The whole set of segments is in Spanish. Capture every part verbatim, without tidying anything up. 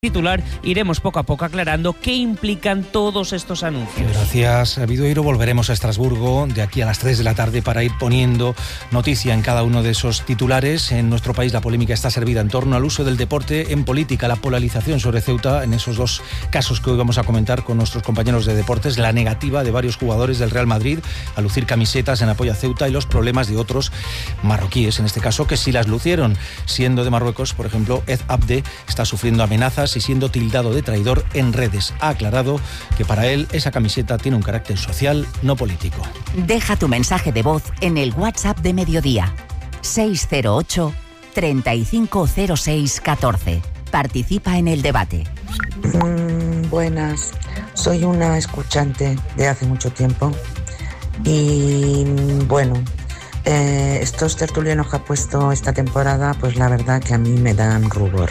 titular, iremos poco a poco aclarando qué implican todos estos anuncios. Gracias, Vidueiro. Volveremos a Estrasburgo de aquí a las tres de la tarde para ir poniendo noticia en cada uno de esos titulares. En nuestro país la polémica está servida en torno al uso del deporte en política, la polarización sobre Ceuta en esos dos casos que hoy vamos a comentar con nuestros compañeros de deportes, la negativa de varios jugadores del Real Madrid a lucir camisetas en apoyo a Ceuta y los problemas de otros marroquíes, en este caso, que sí las lucieron. Siendo de Marruecos, por ejemplo, Ed Abde está sufriendo amenazas y siendo tildado de traidor en redes. Ha aclarado que para él esa camiseta tiene un carácter social, no político. Deja tu mensaje de voz en el WhatsApp de Mediodía. seis cero ocho, treinta y cinco cero seis, catorce. Participa en el debate. Mm, buenas, soy una escuchante de hace mucho tiempo y bueno, eh, estos tertulianos que ha puesto esta temporada, pues la verdad que a mí me dan rubor.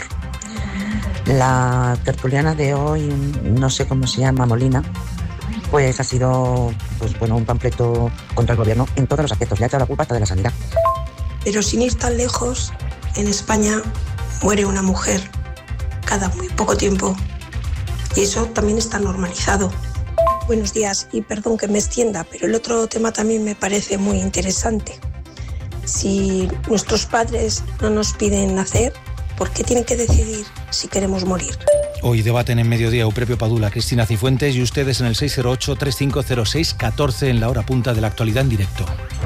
La tertuliana de hoy, no sé cómo se llama, Molina, pues ha sido pues bueno un panfleto contra el gobierno en todos los aspectos. Le ha echado la culpa hasta de la sanidad. Pero sin ir tan lejos, en España muere una mujer cada muy poco tiempo y eso también está normalizado. Buenos días y perdón que me extienda, pero el otro tema también me parece muy interesante. Si nuestros padres no nos piden nacer, ¿por qué tienen que decidir si queremos morir? Hoy debaten en Mediodía Euprepio Padula, Cristina Cifuentes y ustedes en el seis cero ocho, treinta y cinco cero seis, catorce en la hora punta de la actualidad en directo.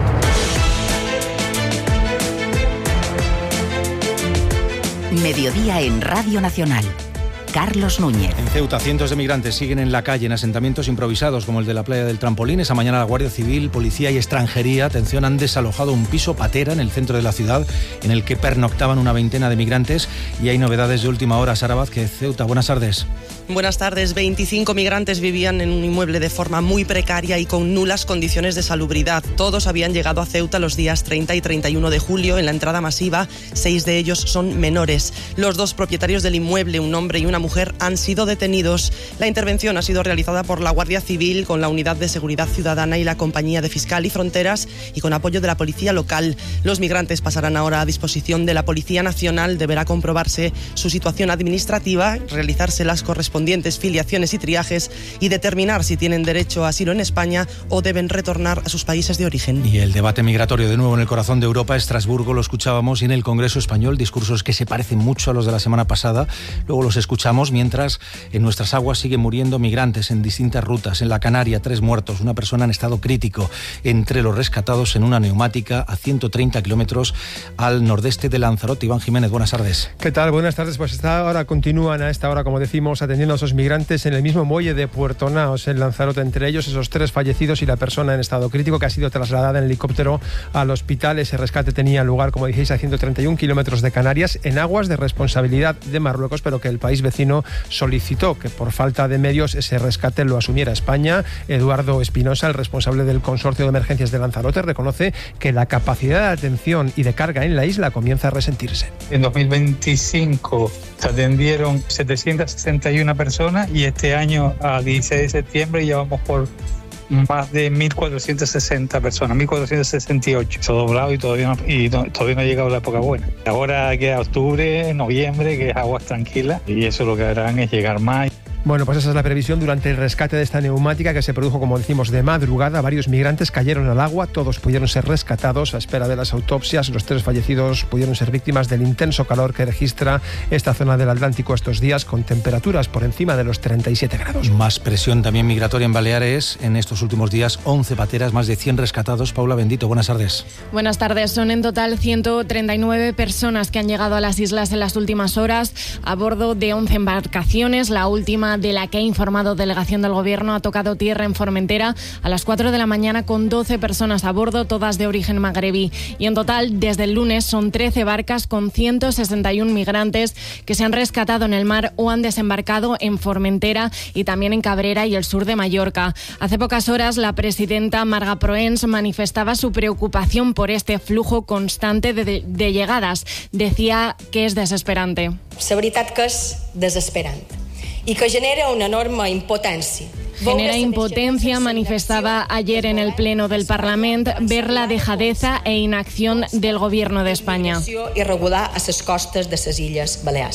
Mediodía en Radio Nacional. Carlos Núñez. En Ceuta, cientos de migrantes siguen en la calle en asentamientos improvisados como el de la playa del Trampolín. Esa mañana la Guardia Civil, Policía y Extranjería, atención, han desalojado un piso patera en el centro de la ciudad en el que pernoctaban una veintena de migrantes y hay novedades de última hora. Sara Vázquez, Ceuta, buenas tardes. Buenas tardes. veinticinco migrantes vivían en un inmueble de forma muy precaria y con nulas condiciones de salubridad. Todos habían llegado a Ceuta los días treinta y treinta y uno de julio en la entrada masiva. Seis de ellos son menores. Los dos propietarios del inmueble, un hombre y una mujer, han sido detenidos. La intervención ha sido realizada por la Guardia Civil con la Unidad de Seguridad Ciudadana y la Compañía de Fiscal y Fronteras y con apoyo de la Policía Local. Los migrantes pasarán ahora a disposición de la Policía Nacional. Deberá comprobarse su situación administrativa, realizarse las correspondientes filiaciones y triajes y determinar si tienen derecho a asilo en España o deben retornar a sus países de origen. Y el debate migratorio de nuevo en el corazón de Europa, Estrasburgo, lo escuchábamos, y en el Congreso Español, discursos que se parecen mucho a los de la semana pasada. Luego los escuchamos mientras en nuestras aguas siguen muriendo migrantes en distintas rutas. En la Canaria, tres muertos, una persona en estado crítico entre los rescatados en una neumática a ciento treinta kilómetros al nordeste de Lanzarote. Iván Jiménez, buenas tardes. ¿Qué tal? Buenas tardes. Pues esta hora continúan a esta hora, como decimos, atendiendo a esos migrantes en el mismo muelle de Puerto Naos, en Lanzarote, entre ellos esos tres fallecidos y la persona en estado crítico que ha sido trasladada en helicóptero al hospital. Ese rescate tenía lugar, como dijéis, a ciento treinta y uno kilómetros de Canarias, en aguas de responsabilidad de Marruecos, pero que el país vecino solicitó que por falta de medios ese rescate lo asumiera España. Eduardo Espinosa, el responsable del Consorcio de Emergencias de Lanzarote, reconoce que la capacidad de atención y de carga en la isla comienza a resentirse. En dos mil veinticinco se atendieron setecientas sesenta y una personas y este año, a dieciséis de septiembre, ya vamos por más de mil cuatrocientas sesenta personas, mil cuatrocientas sesenta y ocho. Se ha doblado y todavía no, y no, todavía no ha llegado la época buena. Ahora queda octubre, noviembre, que es aguas tranquilas, y eso lo que harán es llegar más. Bueno, pues esa es la previsión durante el rescate de esta neumática que se produjo, como decimos, de madrugada. Varios migrantes cayeron al agua, todos pudieron ser rescatados a espera de las autopsias. Los tres fallecidos pudieron ser víctimas del intenso calor que registra esta zona del Atlántico estos días, con temperaturas por encima de los treinta y siete grados. Más presión también migratoria en Baleares. En estos últimos días, once pateras, más de cien rescatados. Paula Bendito, buenas tardes. Buenas tardes. Son en total ciento treinta y nueve personas que han llegado a las islas en las últimas horas a bordo de once embarcaciones. La última, de la que ha informado delegación del Gobierno, ha tocado tierra en Formentera a las cuatro de la mañana con doce personas a bordo, todas de origen magrebí. Y en total, desde el lunes, son trece barcas con ciento sesenta y uno migrantes que se han rescatado en el mar o han desembarcado en Formentera y también en Cabrera y el sur de Mallorca. Hace pocas horas, la presidenta Marga Proens manifestaba su preocupación por este flujo constante de, de, de llegadas. Decía que es desesperante. La veritat que és desesperant y que genera una enorme impotencia. Genera impotencia, manifestaba ayer en el Pleno del Parlamento, ver la dejadeza e inacción del Gobierno de España. Y regular a las costas de las Islas Baleares.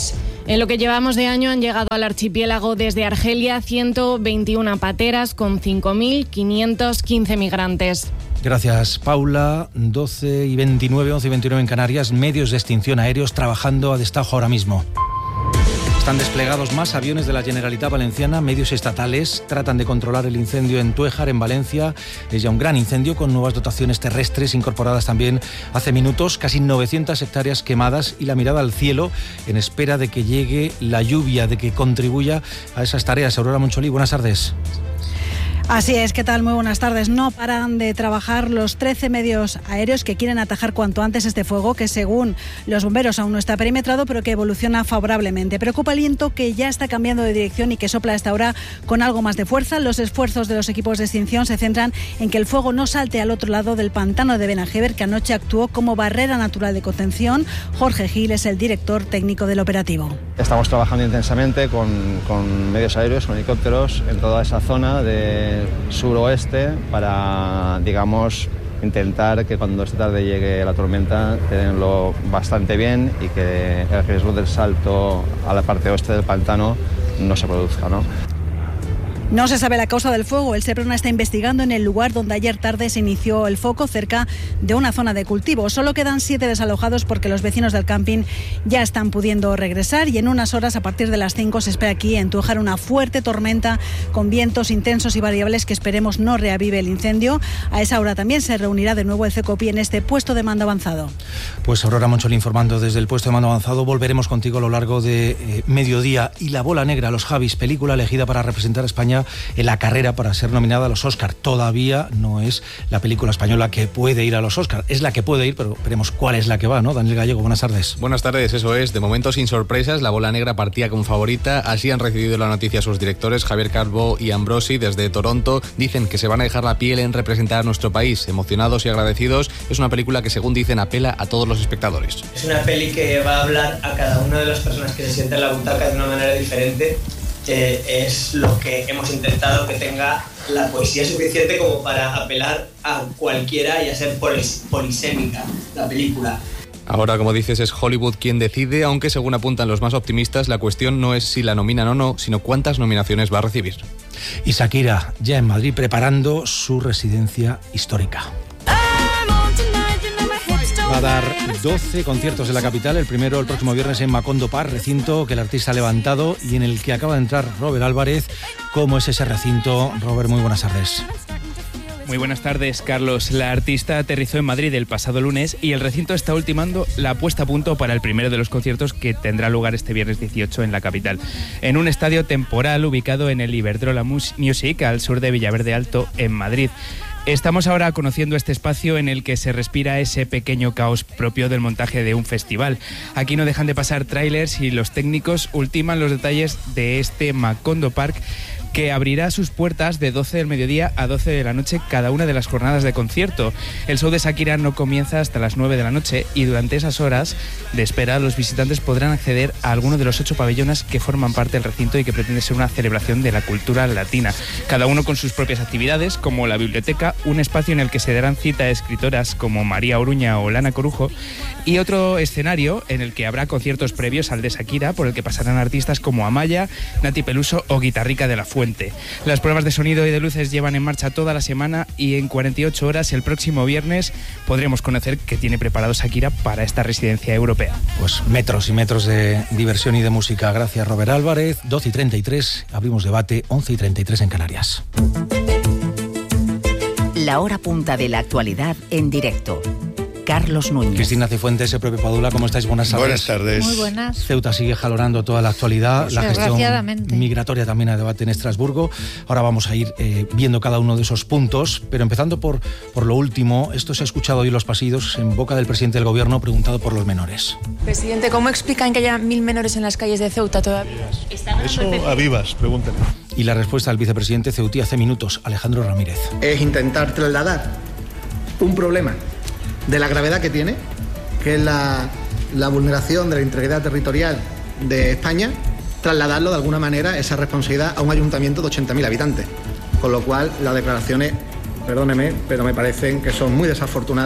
En lo que llevamos de año han llegado al archipiélago desde Argelia ciento veintiuna pateras con cinco mil quinientos quince migrantes. Gracias, Paula. doce y veintinueve, once y veintinueve en Canarias, medios de extinción aéreos trabajando a destajo ahora mismo. Están desplegados más aviones de la Generalitat Valenciana, medios estatales tratan de controlar el incendio en Tuéjar, en Valencia. Es ya un gran incendio con nuevas dotaciones terrestres incorporadas también hace minutos, casi novecientas hectáreas quemadas y la mirada al cielo en espera de que llegue la lluvia, de que contribuya a esas tareas. Aurora Moncholí, buenas tardes. Así es, ¿qué tal? Muy buenas tardes. No paran de trabajar los trece medios aéreos que quieren atajar cuanto antes este fuego, que según los bomberos aún no está perimetrado, pero que evoluciona favorablemente. Preocupa el viento, que ya está cambiando de dirección y que sopla a esta hora con algo más de fuerza. Los esfuerzos de los equipos de extinción se centran en que el fuego no salte al otro lado del pantano de Benajever, que anoche actuó como barrera natural de contención. Jorge Gil es el director técnico del operativo. Estamos trabajando intensamente con, con medios aéreos, con helicópteros, en toda esa zona de suroeste para, digamos, intentar que cuando esta tarde llegue la tormenta tenerlo bastante bien y que el riesgo del salto a la parte oeste del pantano no se produzca, ¿no? No se sabe la causa del fuego. El Seprona está investigando en el lugar donde ayer tarde se inició el foco, cerca de una zona de cultivo. Solo quedan siete desalojados porque los vecinos del camping ya están pudiendo regresar y en unas horas, a partir de las cinco, se espera aquí en Tuéjar una fuerte tormenta con vientos intensos y variables que esperemos no reavive el incendio. A esa hora también se reunirá de nuevo el CECOPI en este puesto de mando avanzado. Pues Aurora Moncholí informando desde el puesto de mando avanzado. Volveremos contigo a lo largo de eh, mediodía. Y La bola negra, los Javis, película elegida para representar a España en la carrera para ser nominada a los Oscar. Todavía no es la película española que puede ir a los Oscar. Es la que puede ir, pero veremos cuál es la que va, ¿no? Daniel Gallego, buenas tardes. Buenas tardes, eso es. De momento sin sorpresas, La bola negra partía como favorita. Así han recibido la noticia sus directores, Javier Calvo y Ambrosi, desde Toronto. Dicen que se van a dejar la piel en representar a nuestro país. Emocionados y agradecidos. Es una película que, según dicen, apela a todos los espectadores. Es una peli que va a hablar a cada una de las personas que se sienten en la butaca de una manera diferente. Eh, es lo que hemos intentado, que tenga la poesía suficiente como para apelar a cualquiera y a ser polis- polisémica la película. Ahora, como dices, es Hollywood quien decide, aunque según apuntan los más optimistas, la cuestión no es si la nominan o no, sino cuántas nominaciones va a recibir. Y Shakira, ya en Madrid, preparando su residencia histórica. Va a dar doce conciertos en la capital, el primero el próximo viernes en Macondo Park, recinto que el artista ha levantado y en el que acaba de entrar Robert Álvarez. ¿Cómo es ese recinto? Robert, muy buenas tardes. Muy buenas tardes, Carlos. La artista aterrizó en Madrid el pasado lunes y el recinto está ultimando la puesta a punto para el primero de los conciertos que tendrá lugar este viernes dieciocho en la capital, en un estadio temporal ubicado en el Iberdrola Music, al sur de Villaverde Alto, en Madrid. Estamos ahora conociendo este espacio en el que se respira ese pequeño caos propio del montaje de un festival. Aquí no dejan de pasar tráilers y los técnicos ultiman los detalles de este Macondo Park, que abrirá sus puertas de doce del mediodía a doce de la noche cada una de las jornadas de concierto. El show de Shakira no comienza hasta las nueve de la noche y durante esas horas de espera los visitantes podrán acceder a alguno de los ocho pabellones que forman parte del recinto y que pretende ser una celebración de la cultura latina, cada uno con sus propias actividades, como la biblioteca, un espacio en el que se darán cita a escritoras como María Oruña o Lana Corujo, y otro escenario en el que habrá conciertos previos al de Shakira, por el que pasarán artistas como Amaya, Nati Peluso o Guitarrica de la Fuente. Las pruebas de sonido y de luces llevan en marcha toda la semana y en cuarenta y ocho horas, el próximo viernes, podremos conocer qué tiene preparado Shakira para esta residencia europea. Pues metros y metros de diversión y de música. Gracias, Robert Álvarez. doce y treinta y tres, abrimos debate, once y treinta y tres en Canarias. La hora punta de la actualidad en directo. Carlos Núñez. Cristina Cifuentes, Pepe Padula, ¿cómo estáis? Buenas tardes. Buenas tardes. Muy buenas. Ceuta sigue jalonando toda la actualidad, la gestión migratoria también a debate en Estrasburgo. Ahora vamos a ir eh, viendo cada uno de esos puntos, pero empezando por, por lo último. Esto se ha escuchado hoy en los pasillos en boca del presidente del gobierno preguntado por los menores. Presidente, ¿cómo explican que haya mil menores en las calles de Ceuta todavía? Eso a vivas, pregúntenle. Y la respuesta del vicepresidente ceutí hace minutos, Alejandro Ramírez. Es intentar trasladar un problema de la gravedad que tiene, que es la, la vulneración de la integridad territorial de España, trasladarlo de alguna manera, esa responsabilidad, a un ayuntamiento de ochenta mil habitantes. Con lo cual, las declaraciones, perdóneme, pero me parecen que son muy desafortunadas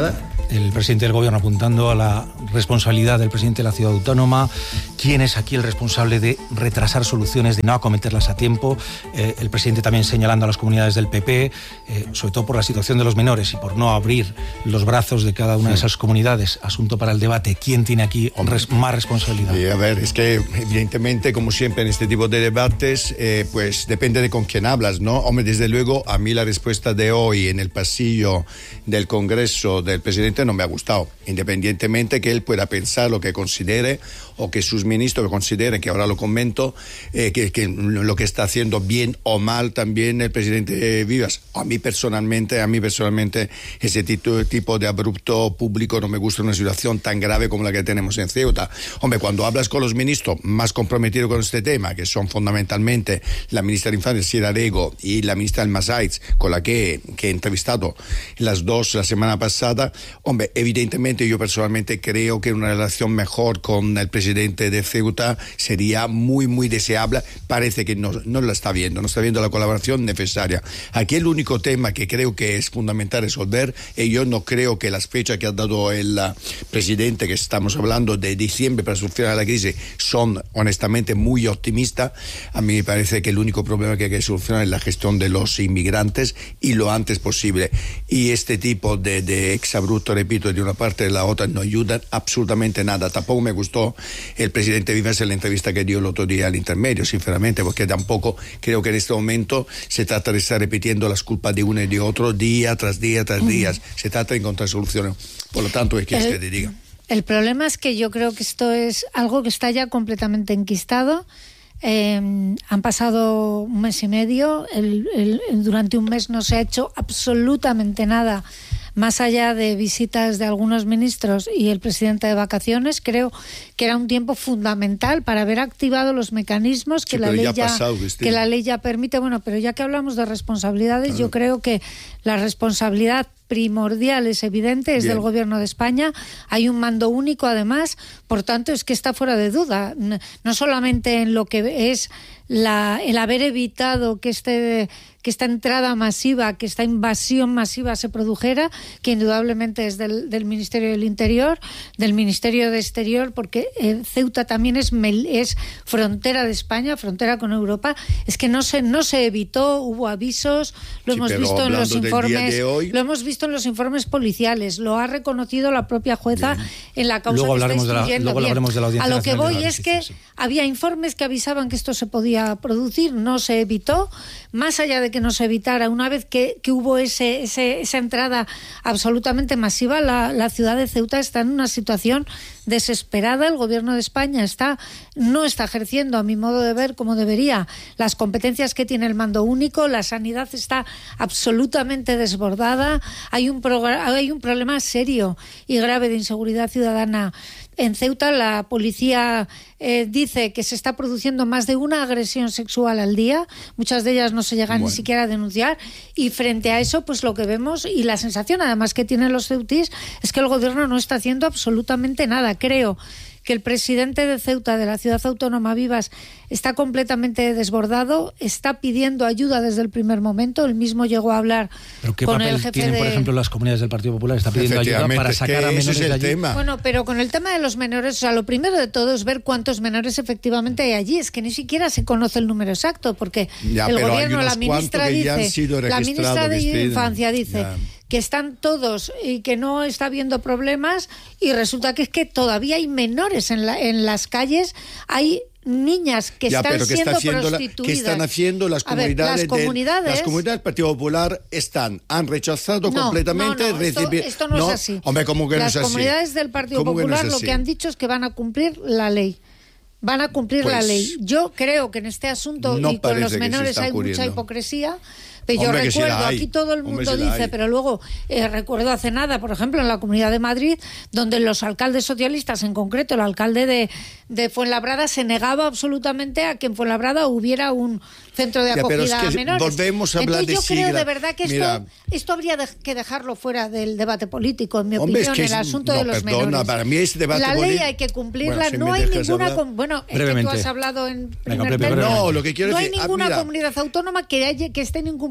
el presidente del gobierno apuntando a la responsabilidad del presidente de la ciudad autónoma. ¿Quién es aquí el responsable de retrasar soluciones, de no acometerlas a tiempo? Eh, el presidente también señalando a las comunidades del P P, eh, sobre todo por la situación de los menores y por no abrir los brazos de cada una de esas comunidades. Asunto para el debate. ¿Quién tiene aquí res- más responsabilidad? Y a ver, es que evidentemente, como siempre en este tipo de debates, eh, pues depende de con quién hablas, ¿no? Hombre, desde luego, a mí la respuesta de hoy en el pasillo del Congreso del presidente no me ha gustado, independientemente que él pueda pensar lo que considere o que sus ministros consideren, que ahora lo comento, eh, que, que lo que está haciendo bien o mal también el presidente Vivas. A mí personalmente, a mí personalmente ese tipo, tipo de abrupto público no me gusta en una situación tan grave como la que tenemos en Ceuta. Hombre, cuando hablas con los ministros más comprometidos con este tema, que son fundamentalmente la ministra de Infancia, Sierra Rego, y la ministra Almasaitz, con la que, que he entrevistado las dos la semana pasada, hombre, evidentemente yo personalmente creo que una relación mejor con el presidente de Ceuta sería muy, muy deseable. Parece que no, no la está viendo, no está viendo la colaboración necesaria. Aquí el único tema que creo que es fundamental resolver, y yo no creo que las fechas que ha dado el uh, presidente, que estamos hablando de diciembre para solucionar la crisis, son honestamente muy optimistas. A mí me parece que el único problema que hay que solucionar es la gestión de los inmigrantes y lo antes posible. Y este tipo de, de exabrupto, repito, de una parte de la otra no ayudan absolutamente nada. Tampoco me gustó el presidente Vivas en la entrevista que dio el otro día al Intermedio, sinceramente, porque tampoco creo que en este momento se trata de estar repitiendo las culpas de uno y de otro día tras día tras día. Mm. Se trata de encontrar soluciones. Por lo tanto, es que el, usted te diga. El problema es que yo creo que esto es algo que está ya completamente enquistado. Eh, han pasado un mes y medio, el, el, durante un mes no se ha hecho absolutamente nada más allá de visitas de algunos ministros y el presidente de vacaciones. Creo que era un tiempo fundamental para haber activado los mecanismos que, sí, la, ley ya, ya pasado, que la ley ya permite. Bueno, pero ya que hablamos de responsabilidades, claro, yo creo que la responsabilidad primordial es evidente, es Bien. del Gobierno de España. Hay un mando único, además, por tanto, es que está fuera de duda. No solamente en lo que es la, el haber evitado que este... que esta entrada masiva, que esta invasión masiva se produjera, que indudablemente es del, del Ministerio del Interior, del Ministerio de Exterior, porque eh, Ceuta también es, es frontera de España, frontera con Europa. Es que no se, no se evitó, hubo avisos, lo sí, hemos visto en los informes, hoy... lo hemos visto en los informes policiales, lo ha reconocido la propia jueza Bien. en la causa luego que hablaremos está instruyendo. De la, luego hablaremos de la Audiencia A lo que Nacional voy es que sí. había informes que avisaban que esto se podía producir, no se evitó. Más allá de que no se evitara, una vez que, que hubo ese, ese, esa entrada absolutamente masiva, la, la ciudad de Ceuta está en una situación desesperada. El Gobierno de España está no está ejerciendo, a mi modo de ver, como debería, las competencias que tiene el mando único. La sanidad está absolutamente desbordada. Hay un, progr- hay un problema serio y grave de inseguridad ciudadana en Ceuta. La policía eh, dice que se está produciendo más de una agresión sexual al día. Muchas de ellas no se llegan bueno. ni siquiera a denunciar. Y frente a eso, pues lo que vemos y la sensación además que tienen los ceutíes es que el Gobierno no está haciendo absolutamente nada. Creo que el presidente de Ceuta, de la ciudad autónoma Vivas, está completamente desbordado, está pidiendo ayuda desde el primer momento. Él mismo llegó a hablar ¿Pero qué con papel el jefe tienen, de... por ejemplo, las comunidades del Partido Popular? Está pidiendo ayuda para sacar a menores de allí. Tema. Bueno, pero con el tema de los menores, o sea, lo primero de todo es ver cuántos menores efectivamente hay allí. Es que ni siquiera se conoce el número exacto, porque ya, el Gobierno, la ministra dice, la ministra de Infancia dice... Ya. que están todos y que no está habiendo problemas, y resulta que es que todavía hay menores en, la, en las calles, hay niñas que ya, están pero ¿qué siendo está haciendo prostituidas. La, ¿Qué están haciendo las comunidades? Ver, las, del, comunidades las comunidades del Partido Popular están, han rechazado no, completamente... No, no, esto, recibir, esto no, no es así. Hombre, ¿cómo que las no es así? Las comunidades del Partido Popular que no lo que han dicho es que van a cumplir la ley. Van a cumplir pues, la ley. Yo creo que en este asunto no y con los menores hay ocurriendo. mucha hipocresía. Pero yo Hombre, recuerdo, si aquí todo el mundo Hombre, si dice, pero luego eh, recuerdo hace nada, por ejemplo, en la Comunidad de Madrid, donde los alcaldes socialistas, en concreto el alcalde de, de Fuenlabrada, se negaba absolutamente a que en Fuenlabrada hubiera un centro de acogida ya, pero es que a menores. Volvemos a hablar Entonces, de yo creo sigla. de verdad que Mira, esto, esto habría de, que dejarlo fuera del debate político, en mi Hombre, opinión, es que es, el asunto no, de los perdona, menores. Para mí ese debate la ley político... hay que cumplirla, bueno, si no hay ninguna... hablar, Com... Bueno, es que tú has hablado en primer Venga, término. No, lo que quiero no decir... hay ninguna ah, mira, comunidad autónoma que, haya, que esté en incumplimiento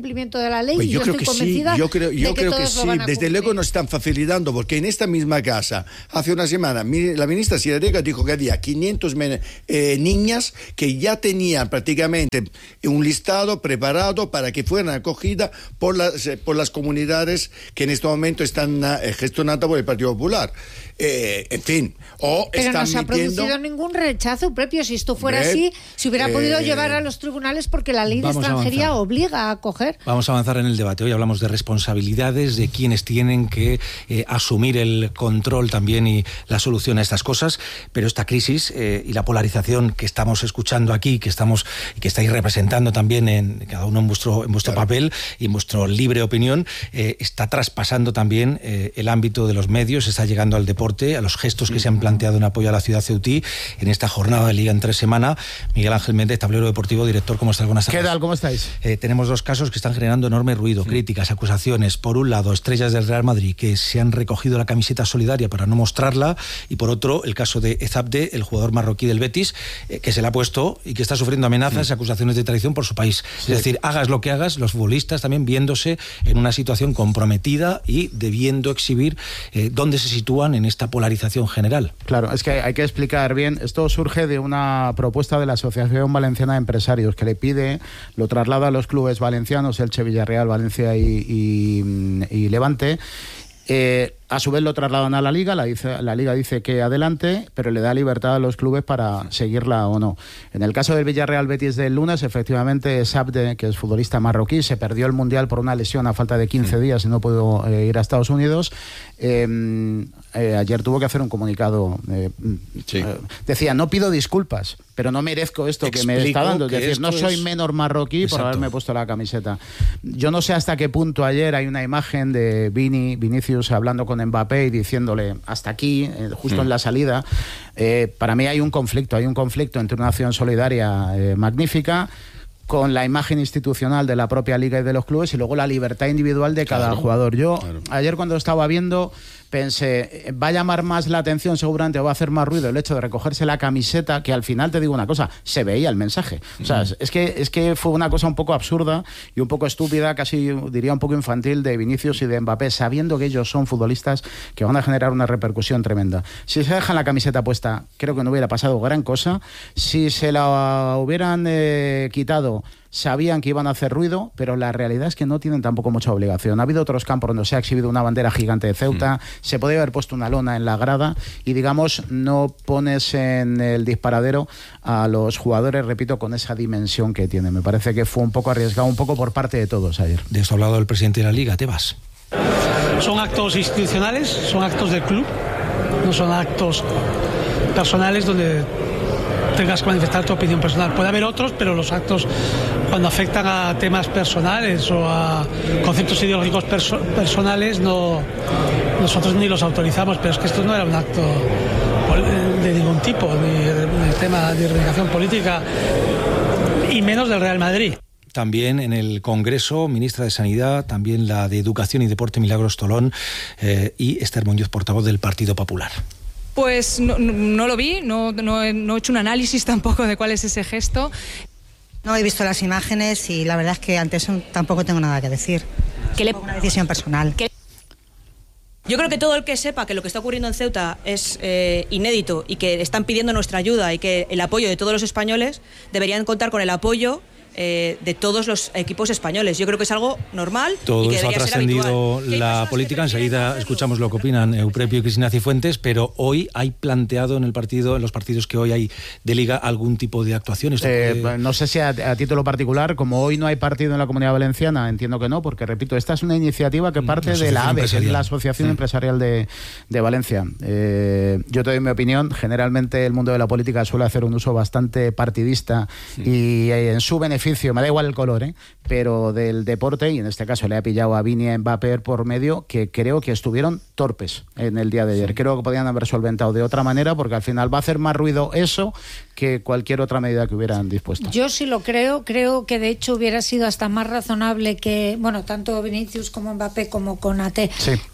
cumplimiento de la ley Pues y yo, yo creo estoy que convencida sí, yo creo, yo de que creo todos que lo sí, van a desde cumplir. luego nos están facilitando, porque en esta misma casa, hace una semana, la ministra Siradega dijo que había quinientas eh, niñas que ya tenían prácticamente un listado preparado para que fueran acogidas por las, por las comunidades que en este momento están eh, gestionadas por el Partido Popular. Eh, en fin, o Pero están no se ha mintiendo. producido ningún rechazo propio. Si esto fuera Ver, así, se hubiera eh, podido llevar a los tribunales porque la ley de vamos a extranjería avanzar. obliga a acoger. Vamos a avanzar en el debate. Hoy hablamos de responsabilidades, de quienes tienen que eh, asumir el control también y la solución a estas cosas, pero esta crisis eh, y la polarización que estamos escuchando aquí, que estamos que estáis representando también en cada uno en vuestro en vuestro claro. papel y en vuestra libre opinión, eh, está traspasando también eh, el ámbito de los medios, está llegando al deporte, a los gestos que se han planteado en apoyo a la ciudad ceutí en esta jornada de Liga en tres semanas. Miguel Ángel Méndez, Tablero Deportivo, director, ¿cómo estás? Buenas tardes. ¿Qué tal? ¿Cómo estáis? Eh, tenemos dos casos que están generando enorme ruido, sí. críticas, acusaciones. Por un lado, estrellas del Real Madrid que se han recogido la camiseta solidaria para no mostrarla, y por otro, el caso de Ezabde, el jugador marroquí del Betis, eh, que se le ha puesto y que está sufriendo amenazas y sí. acusaciones de traición por su país. Sí. Es decir, hagas lo que hagas, los futbolistas también viéndose en una situación comprometida y debiendo exhibir eh, dónde se sitúan en esta polarización general. Claro, es que hay que explicar bien. Esto surge de una propuesta de la Asociación Valenciana de Empresarios que le pide, lo traslada a los clubes valencianos, Elche, Villarreal, Valencia y, y, y Levante. Eh, a su vez lo trasladan a la Liga, la, dice, la Liga dice que adelante, pero le da libertad a los clubes para seguirla o no. En el caso del Villarreal Betis del lunes, efectivamente, Ezabde, que es futbolista marroquí, se perdió el Mundial por una lesión a falta de quince días y no pudo eh, ir a Estados Unidos. Eh, eh, ayer tuvo que hacer un comunicado. Eh, sí. eh, decía, no pido disculpas, pero no merezco esto Explico que me está dando. Es decir, no soy es... menor marroquí Exacto. por haberme puesto la camiseta. Yo no sé hasta qué punto ayer hay una imagen de Vini, Vinicius hablando con Mbappé y diciéndole hasta aquí, eh, justo mm. en la salida. Eh, para mí hay un conflicto, hay un conflicto entre una acción solidaria eh, magnífica con la imagen institucional de la propia Liga y de los clubes y luego la libertad individual de cada claro, jugador. Yo claro. ayer cuando estaba viendo pensé, va a llamar más la atención seguramente, va a hacer más ruido el hecho de recogerse la camiseta, que al final te digo una cosa, se veía el mensaje. O sea, mm. es que es que fue una cosa un poco absurda y un poco estúpida, casi diría un poco infantil, de Vinicius y de Mbappé, sabiendo que ellos son futbolistas que van a generar una repercusión tremenda. Si se dejan la camiseta puesta, creo que no hubiera pasado gran cosa. Si se la hubieran eh, quitado, sabían que iban a hacer ruido, pero la realidad es que no tienen tampoco mucha obligación. Ha habido otros campos donde se ha exhibido una bandera gigante de Ceuta, mm. se podía haber puesto una lona en la grada y, digamos, no pones en el disparadero a los jugadores, repito, con esa dimensión que tienen. Me parece que fue un poco arriesgado, un poco por parte de todos ayer. De esto ha hablado el presidente de la Liga, Tebas. Son actos institucionales, son actos del club, no son actos personales donde tengas que manifestar tu opinión personal. Puede haber otros, pero los actos cuando afectan a temas personales o a conceptos ideológicos perso- personales no, nosotros ni los autorizamos, pero es que esto no era un acto de ningún tipo, ni de tema de reivindicación política y menos del Real Madrid. También en el Congreso, ministra de Sanidad, también la de Educación y Deporte, Milagros Tolón, eh, y Esther Muñoz, portavoz del Partido Popular. Pues no, no, no lo vi, no, no, no he hecho un análisis tampoco de cuál es ese gesto. No he visto las imágenes y la verdad es que ante eso tampoco tengo nada que decir. ¿Qué le... Una decisión personal. ¿Qué... Yo creo que todo el que sepa que lo que está ocurriendo en Ceuta es eh, inédito y que están pidiendo nuestra ayuda y que el apoyo de todos los españoles deberían contar con el apoyo Eh, de todos los equipos españoles. Yo creo que es algo normal. Todo y que eso ha trascendido la política. Enseguida escuchamos lo que opinan Euprepio y Cristina Cifuentes, pero hoy hay planteado en el partido, en los partidos que hoy hay de Liga, algún tipo de actuación. Eh, puede... No sé si a, a título particular, como hoy no hay partido en la Comunidad Valenciana, entiendo que no, porque repito, esta es una iniciativa que parte de la A B E, que es la Asociación sí. Empresarial de, de Valencia. Eh, yo te doy mi opinión. Generalmente el mundo de la política suele hacer un uso bastante partidista sí. y eh, en su beneficio, me da igual el color, ¿eh? pero del deporte, y en este caso le ha pillado a Vini y a Mbappé por medio, que creo que estuvieron torpes en el día de ayer. Sí. Creo que podían haber solventado de otra manera, porque al final va a hacer más ruido eso que cualquier otra medida que hubieran dispuesto. Yo sí lo creo, creo que de hecho hubiera sido hasta más razonable que, bueno, tanto Vinicius como Mbappé como Konaté, sí.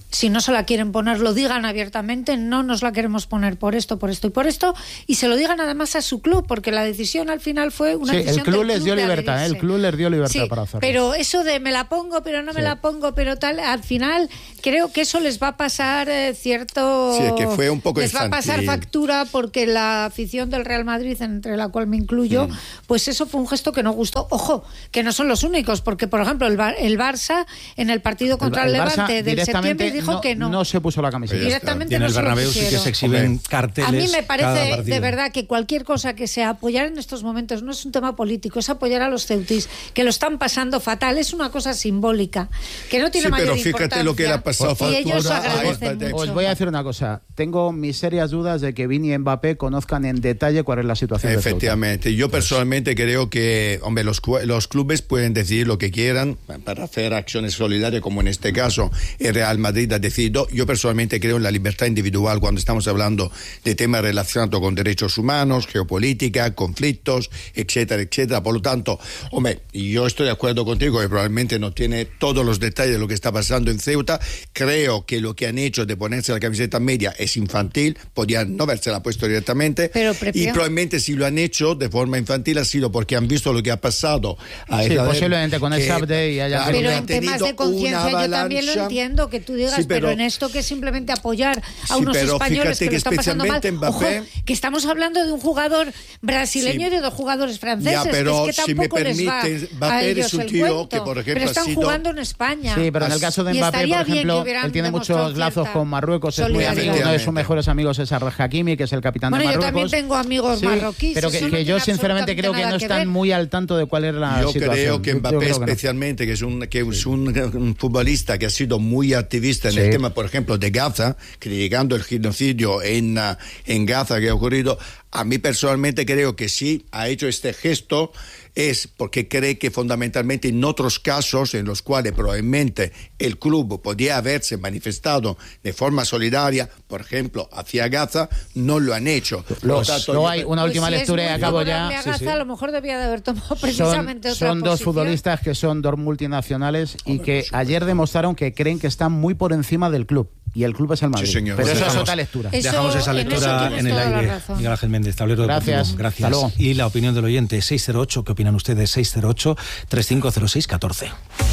si no se la quieren poner, lo digan abiertamente, no nos la queremos poner por esto, por esto y por esto, y se lo digan además a su club, porque la decisión al final fue una sí, decisión el club del les club dio de libertad, ¿eh? El club les dio libertad sí, para hacerlo. Pero eso de me la pongo, pero no me sí. la pongo, pero tal, al final creo que eso les va a pasar eh, cierto... Sí, es que fue un poco les infantil. va a pasar factura, porque la afición del Real Madrid, entre la cual me incluyo, mm. pues eso fue un gesto que no gustó. Ojo, que no son los únicos, porque por ejemplo el, Bar- el Barça en el partido contra el, el, el Levante del septiembre dijo no, que no. No se puso la camiseta. Directamente en no el se Bernabéu sí que se exhiben carteles. A mí me parece de verdad que cualquier cosa que sea apoyar en estos momentos no es un tema político, es apoyar a los ceutis, que lo están pasando fatal, es una cosa simbólica, que no tiene sí, mayor pero fíjate importancia. lo que le ha pasado y ellos agradecen mucho. Os voy a decir una cosa, tengo mis serias dudas de que Vini y Mbappé conozcan en detalle cuál es la situación. Efectivamente, yo personalmente creo que, hombre, los, los clubes pueden decidir lo que quieran para hacer acciones solidarias, como en este caso el Real Madrid ha decidido. Yo personalmente creo en la libertad individual cuando estamos hablando de temas relacionados con derechos humanos, geopolítica, conflictos, etcétera, etcétera. Por lo tanto, hombre, yo estoy de acuerdo contigo que probablemente no tiene todos los detalles de lo que está pasando en Ceuta. Creo que lo que han hecho de ponerse la camiseta media es infantil, podían no habérsela puesto directamente. Pero, y probablemente si lo han hecho de forma infantil ha sido porque han visto lo que ha pasado. A sí, posiblemente con el Subday y haya... Pero en temas de conciencia yo también lo entiendo, que tú digas, sí, pero, pero en esto que es simplemente apoyar a sí, unos españoles que, que lo están pasando mal. Mbappé, Ojo, que estamos hablando de un jugador brasileño sí, y de dos jugadores franceses, ya, pero que es que si tampoco me permite, les va Mbappé a ellos es un el tío cuento. Que, por ejemplo, pero están ha sido... jugando en España. Sí, pero en el caso de Mbappé, por ejemplo, él tiene muchos lazos con Marruecos, es muy amigo, uno de sus mejores amigos es Arraj Hakimi, que es el capitán bueno, de Marruecos. Bueno, yo también tengo amigos sí, marroquíes. Pero que, que, que yo sinceramente creo que no están muy al tanto de cuál es la yo situación. Creo que Mbappé, yo creo que especialmente, no. que es, un, que es un, un futbolista que ha sido muy activista en sí. el tema, por ejemplo, de Gaza, criticando el genocidio en, uh, en Gaza que ha ocurrido. A mí personalmente creo que sí ha hecho este gesto es porque cree que fundamentalmente en otros casos en los cuales probablemente el club podía haberse manifestado de forma solidaria, por ejemplo, hacia Gaza, no lo han hecho. Los, tanto, no hay una última pues lectura y acabo ya. A Gaza, sí, sí. A lo mejor debía de haber tomado precisamente son, otra Son posición. dos futbolistas que son dos multinacionales y Hombre, que ayer demostraron que creen que están muy por encima del club. Y el club es el Madrid. Sí, señor. Pero pues eso dejamos, es otra lectura. Eso, dejamos esa lectura en, en el aire. Miguel Ángel Méndez, Tablero Gracias. Deportivo. Gracias. Y la opinión del oyente, seis cero ocho, ¿qué opinan ustedes? seis cero ocho, tres cinco cero seis, uno cuatro.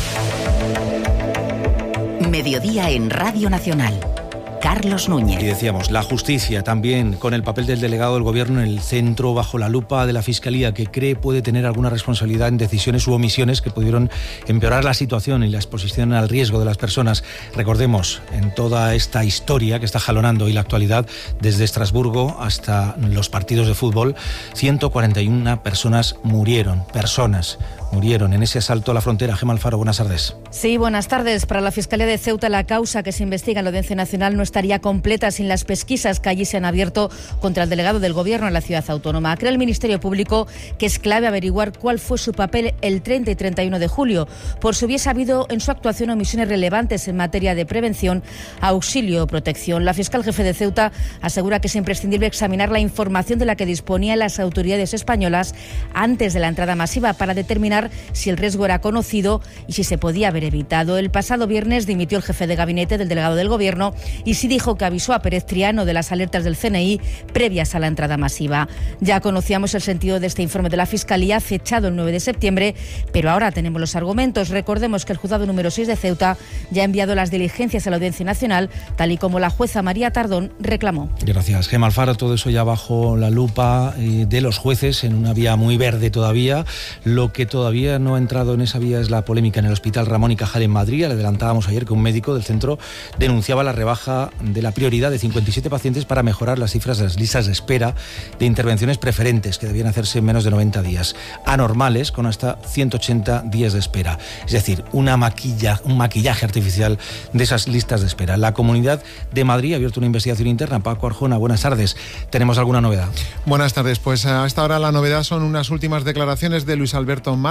Mediodía en Radio Nacional. Carlos Núñez. Y decíamos, la justicia también, con el papel del delegado del gobierno en el centro, bajo la lupa de la Fiscalía, que cree puede tener alguna responsabilidad en decisiones u omisiones que pudieron empeorar la situación y la exposición al riesgo de las personas. Recordemos, en toda esta historia que está jalonando y la actualidad, desde Estrasburgo hasta los partidos de fútbol, ciento cuarenta y una personas murieron, personas murieron en ese asalto a la frontera. Gemma Alfaro, buenas tardes. Sí, buenas tardes. Para la Fiscalía de Ceuta, la causa que se investiga en la Audiencia Nacional no estaría completa sin las pesquisas que allí se han abierto contra el delegado del Gobierno en la ciudad autónoma. Cree el Ministerio Público que es clave averiguar cuál fue su papel el treinta y treinta y uno de julio, por si hubiese habido en su actuación omisiones relevantes en materia de prevención, auxilio o protección. La fiscal jefe de Ceuta asegura que es imprescindible examinar la información de la que disponían las autoridades españolas antes de la entrada masiva para determinar si el riesgo era conocido y si se podía haber evitado. El pasado viernes dimitió el jefe de gabinete del delegado del Gobierno y sí dijo que avisó a Pérez Triano de las alertas del C N I previas a la entrada masiva. Ya conocíamos el sentido de este informe de la Fiscalía, fechado el nueve de septiembre, pero ahora tenemos los argumentos. Recordemos que el juzgado número seis de Ceuta ya ha enviado las diligencias a la Audiencia Nacional, tal y como la jueza María Tardón reclamó. Gracias, Gemma Alfaro. Todo eso ya bajo la lupa de los jueces, en una vía muy verde todavía. Lo que todavía no ha entrado en esa vía es la polémica en el Hospital Ramón y Cajal en Madrid. Le adelantábamos ayer que un médico del centro denunciaba la rebaja de la prioridad de cincuenta y siete pacientes para mejorar las cifras de las listas de espera de intervenciones preferentes, que debían hacerse en menos de noventa días, anormales con hasta ciento ochenta días de espera. Es decir, una maquilla, un maquillaje artificial de esas listas de espera. La Comunidad de Madrid ha abierto una investigación interna. Paco Arjona, buenas tardes. ¿Tenemos alguna novedad? Buenas tardes. Pues hasta ahora la novedad son unas últimas declaraciones de Luis Alberto Mar,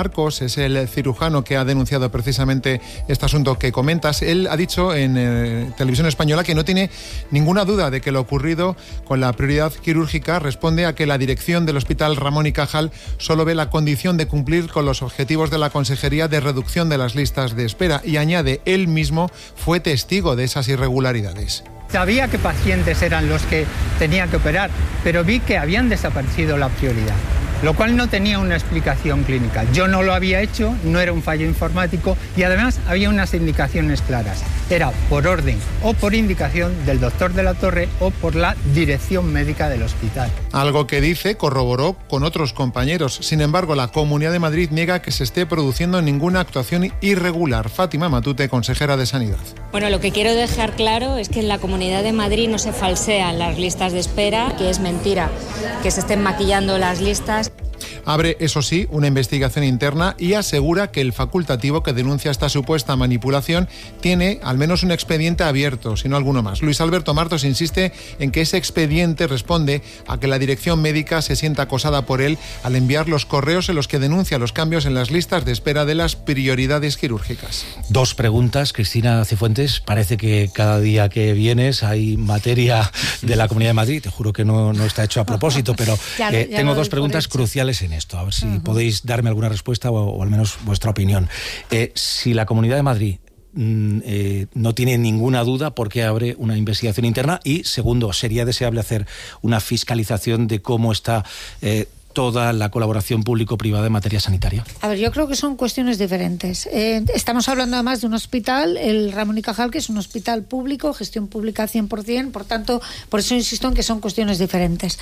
Marcos es el cirujano que ha denunciado precisamente este asunto que comentas. Él ha dicho en eh, Televisión Española que no tiene ninguna duda de que lo ocurrido con la prioridad quirúrgica responde a que la dirección del Hospital Ramón y Cajal solo ve la condición de cumplir con los objetivos de la Consejería de reducción de las listas de espera, y añade, él mismo fue testigo de esas irregularidades. Sabía qué pacientes eran los que tenía que operar, pero vi que habían desaparecido la prioridad, lo cual no tenía una explicación clínica. Yo no lo había hecho, no era un fallo informático y además había unas indicaciones claras. Era por orden o por indicación del doctor de la Torre o por la dirección médica del hospital. Algo que dice corroboró con otros compañeros. Sin embargo, la Comunidad de Madrid niega que se esté produciendo ninguna actuación irregular. Fátima Matute, consejera de Sanidad. Bueno, lo que quiero dejar claro es que en la Comunidad de Madrid no se falsean las listas de espera, que es mentira que se estén maquillando las listas. Abre, eso sí, una investigación interna y asegura que el facultativo que denuncia esta supuesta manipulación tiene al menos un expediente abierto, si no alguno más. Luis Alberto Martos insiste en que ese expediente responde a que la dirección médica se sienta acosada por él al enviar los correos en los que denuncia los cambios en las listas de espera de las prioridades quirúrgicas. Dos preguntas, Cristina Cifuentes. Parece que cada día que vienes hay materia de la Comunidad de Madrid. Te juro que no, no está hecho a propósito, pero ya, eh, ya tengo dos preguntas cruciales en esto. A ver si uh-huh. podéis darme alguna respuesta o, o al menos vuestra opinión. Eh, si la Comunidad de Madrid mm, eh, no tiene ninguna duda, ¿por qué abre una investigación interna? Y segundo, ¿sería deseable hacer una fiscalización de cómo está eh, toda la colaboración público-privada en materia sanitaria? A ver, yo creo que son cuestiones diferentes. Eh, estamos hablando además de un hospital, el Ramón y Cajal, que es un hospital público, gestión pública cien por ciento, por tanto, por eso insisto en que son cuestiones diferentes.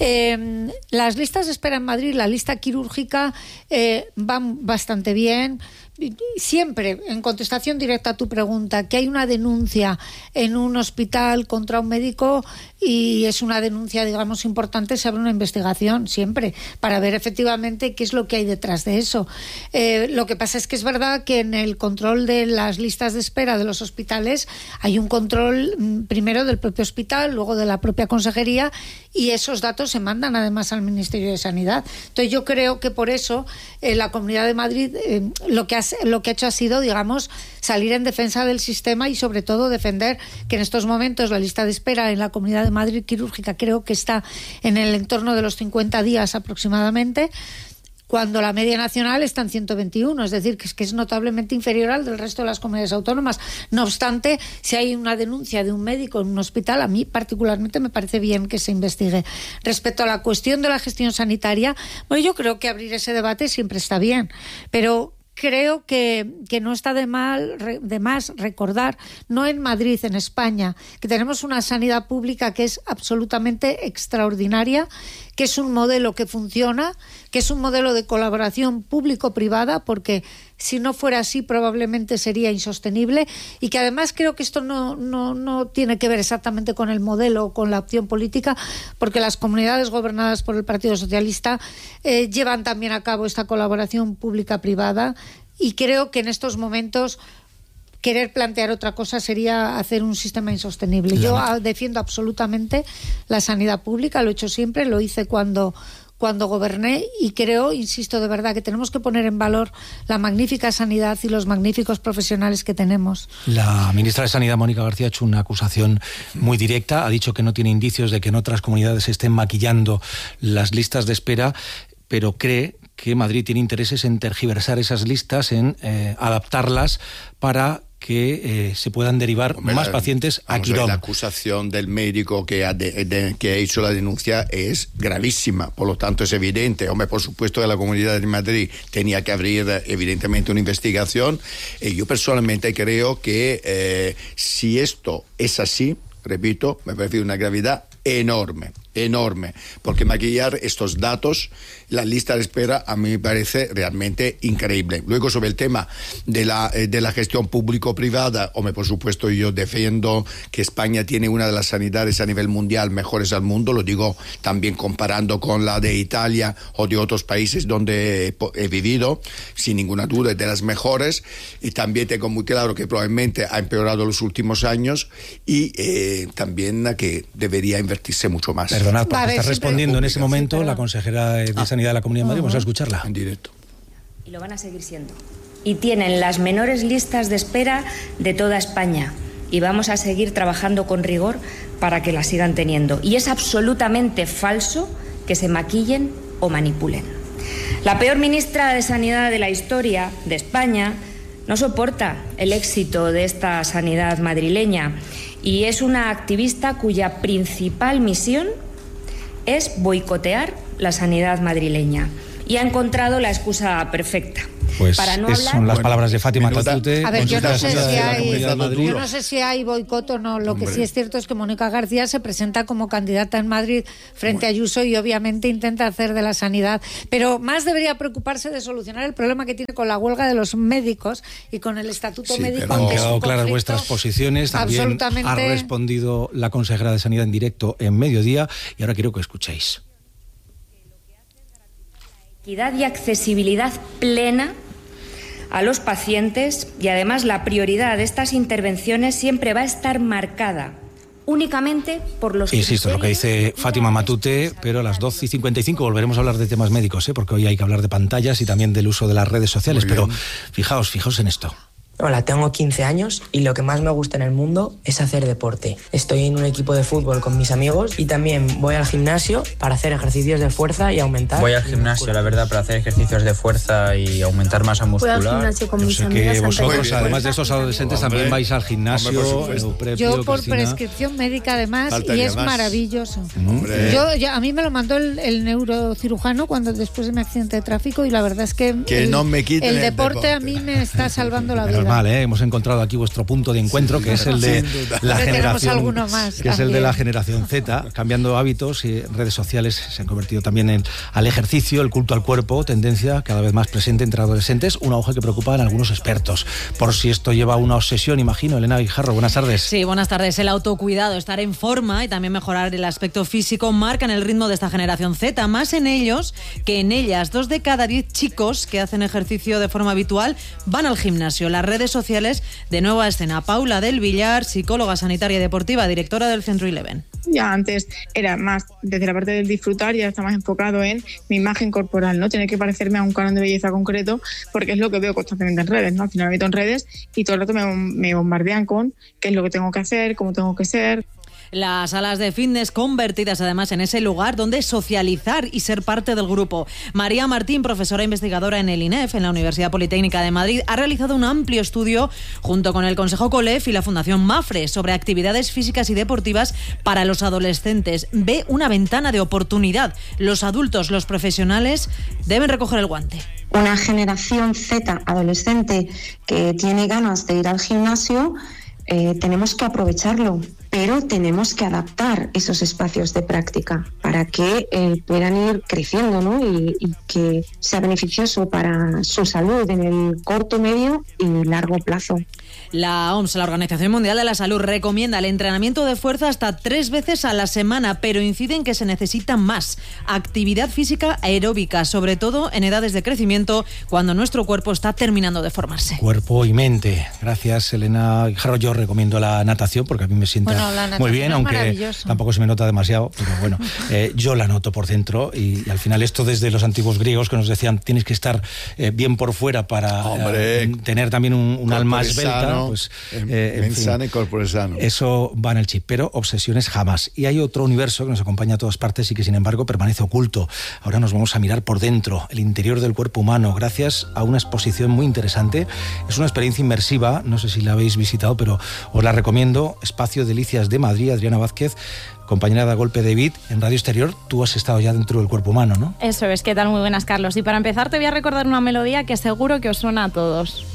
Eh, las listas de espera en Madrid, la lista quirúrgica, eh, van bastante bien. Siempre, en contestación directa a tu pregunta, que hay una denuncia en un hospital contra un médico y es una denuncia, digamos, importante, se abre una investigación siempre para ver efectivamente qué es lo que hay detrás de eso. Eh, lo que pasa es que es verdad que en el control de las listas de espera de los hospitales hay un control primero del propio hospital, luego de la propia consejería, y esos datos se mandan además al Ministerio de Sanidad. Entonces yo creo que por eso eh, la Comunidad de Madrid eh, lo que ha lo que ha hecho ha sido, digamos, salir en defensa del sistema y sobre todo defender que en estos momentos la lista de espera en la Comunidad de Madrid quirúrgica creo que está en el entorno de los cincuenta días aproximadamente, cuando la media nacional está en ciento veintiuno, es decir, que es, que es notablemente inferior al del resto de las comunidades autónomas. No obstante, si hay una denuncia de un médico en un hospital, a mí particularmente me parece bien que se investigue. Respecto a la cuestión de la gestión sanitaria, bueno, yo creo que abrir ese debate siempre está bien, pero creo que, que no está de, mal, de más recordar, no en Madrid, en España, que tenemos una sanidad pública que es absolutamente extraordinaria, que es un modelo que funciona, que es un modelo de colaboración público-privada, porque si no fuera así probablemente sería insostenible, y que además creo que esto no, no, no tiene que ver exactamente con el modelo o con la opción política, porque las comunidades gobernadas por el Partido Socialista eh, llevan también a cabo esta colaboración pública-privada, y creo que en estos momentos querer plantear otra cosa sería hacer un sistema insostenible. Yo defiendo absolutamente la sanidad pública, lo he hecho siempre, lo hice cuando, cuando goberné, y creo, insisto de verdad, que tenemos que poner en valor la magnífica sanidad y los magníficos profesionales que tenemos. La ministra de Sanidad, Mónica García, ha hecho una acusación muy directa, ha dicho que no tiene indicios de que en otras comunidades se estén maquillando las listas de espera, pero cree que Madrid tiene intereses en tergiversar esas listas, en eh, adaptarlas para que eh, se puedan derivar Hombre, más pacientes a Quirón. La acusación del médico que ha, de, de, que ha hecho la denuncia es gravísima, por lo tanto es evidente. Hombre, por supuesto que la Comunidad de Madrid tenía que abrir evidentemente una investigación, y yo personalmente creo que eh, si esto es así, repito, me parece una gravedad enorme, enorme, porque maquillar estos datos, la lista de espera, a mí me parece realmente increíble. Luego, sobre el tema de la, de la gestión público-privada, hombre, por supuesto yo defiendo que España tiene una de las sanidades a nivel mundial mejores al mundo, lo digo también comparando con la de Italia o de otros países donde he, he vivido, sin ninguna duda es de las mejores, y también tengo muy claro que probablemente ha empeorado en los últimos años, y eh, también que debería invertirse mucho más. Perdonad, porque está respondiendo en ese momento la consejera de Sanidad de la Comunidad de Madrid. Vamos a escucharla. En directo. y lo van a seguir siendo. Y tienen las menores listas de espera de toda España. Y vamos a seguir trabajando con rigor para que las sigan teniendo. Y es absolutamente falso que se maquillen o manipulen. La peor ministra de Sanidad de la historia de España no soporta el éxito de esta sanidad madrileña y es una activista cuya principal misión es boicotear la sanidad madrileña. Y ha encontrado la excusa perfecta. Pues para no es, hablar... son las palabras de Fátima Matute. A ver, yo no, sé si hay, yo yo no sé si hay boicot o no. Lo Hombre. que sí es cierto es que Mónica García se presenta como candidata en Madrid frente bueno. a Ayuso y obviamente intenta hacer de la sanidad. Pero más debería preocuparse de solucionar el problema que tiene con la huelga de los médicos y con el estatuto sí, médico. Han quedado claras vuestras posiciones. También absolutamente... ha respondido la consejera de Sanidad en directo en Mediodía y ahora quiero que escuchéis. Equidad y accesibilidad plena a los pacientes y además la prioridad de estas intervenciones siempre va a estar marcada únicamente por los... Insisto, lo que dice Fátima Matute, pero a las doce y cincuenta y cinco volveremos a hablar de temas médicos, ¿eh? Porque hoy hay que hablar de pantallas y también del uso de las redes sociales, pero fijaos, fijaos en esto. Hola, tengo quince años y lo que más me gusta en el mundo es hacer deporte. Estoy en un equipo de fútbol con mis amigos y también voy al gimnasio para hacer ejercicios de fuerza y aumentar... Voy al gimnasio, la verdad, para hacer ejercicios de fuerza y aumentar masa muscular. Voy al gimnasio con Yo mis sé amigas. que vosotros, bien, además de estos adolescentes, hombre, también vais al gimnasio. Hombre, yo por Cristina. prescripción médica además Falta y es más. maravilloso. Yo, yo, a mí me lo mandó el, el neurocirujano cuando después de mi accidente de tráfico y la verdad es que, que el, no me el, el deporte, deporte a mí me está salvando la vida. Normal, ¿eh? Hemos encontrado aquí vuestro punto de encuentro, sí, que es el de la generación, más, que es el de la generación Z, cambiando hábitos y redes sociales se han convertido también en al ejercicio, el culto al cuerpo, tendencia cada vez más presente entre adolescentes, una hoja que preocupa a algunos expertos. Por si esto lleva a una obsesión, imagino. Elena Guijarro, buenas tardes. Sí, buenas tardes. El autocuidado, estar en forma y también mejorar el aspecto físico marcan el ritmo de esta generación Z, más en ellos que en ellas. Dos de cada diez chicos que hacen ejercicio de forma habitual van al gimnasio. Las redes sociales de Nueva Escena. Paula del Villar, psicóloga sanitaria y deportiva, directora del Centro Eleven. Ya antes era más desde la parte del disfrutar, ya está más enfocado en mi imagen corporal, ¿no? Tener que parecerme a un canon de belleza concreto, porque es lo que veo constantemente en redes, ¿no? Al final me meto en redes y todo el rato me, me bombardean con qué es lo que tengo que hacer, cómo tengo que ser. Las salas de fitness convertidas además en ese lugar donde socializar y ser parte del grupo. María Martín, profesora investigadora en el I N E F, en la Universidad Politécnica de Madrid, ha realizado un amplio estudio junto con el Consejo COLEF y la Fundación MAFRE sobre actividades físicas y deportivas para los adolescentes. Ve una ventana de oportunidad. Los adultos, los profesionales, deben recoger el guante. Una generación Z adolescente que tiene ganas de ir al gimnasio, eh, tenemos que aprovecharlo. Pero tenemos que adaptar esos espacios de práctica para que eh, puedan ir creciendo, ¿no? y, y que sea beneficioso para su salud en el corto, medio y largo plazo. La O M S, la Organización Mundial de la Salud, recomienda el entrenamiento de fuerza hasta tres veces a la semana, pero incide en que se necesita más actividad física aeróbica, sobre todo en edades de crecimiento, cuando nuestro cuerpo está terminando de formarse. Cuerpo y mente. Gracias, Elena Guijarro. Yo recomiendo la natación porque a mí me sienta bueno, muy bien, aunque tampoco se me nota demasiado, pero bueno, eh, yo la noto por dentro y, y al final esto desde los antiguos griegos que nos decían tienes que estar eh, bien por fuera para eh, tener también un, un alma esbelta. Pues, eh, en fin, y corpore sano. Eso va en el chip, pero obsesiones jamás. Y hay otro universo que nos acompaña a todas partes y que sin embargo permanece oculto. Ahora nos vamos a mirar por dentro, el interior del cuerpo humano, gracias a una exposición muy interesante. Es una experiencia inmersiva, no sé si la habéis visitado, pero os la recomiendo. Espacio Delicias de Madrid, Adriana Vázquez, compañera de Golpe David, en Radio Exterior. Tú has estado ya dentro del cuerpo humano, ¿no? Eso es, ¿qué tal? Muy buenas, Carlos. Y para empezar te voy a recordar una melodía que seguro que os suena a todos.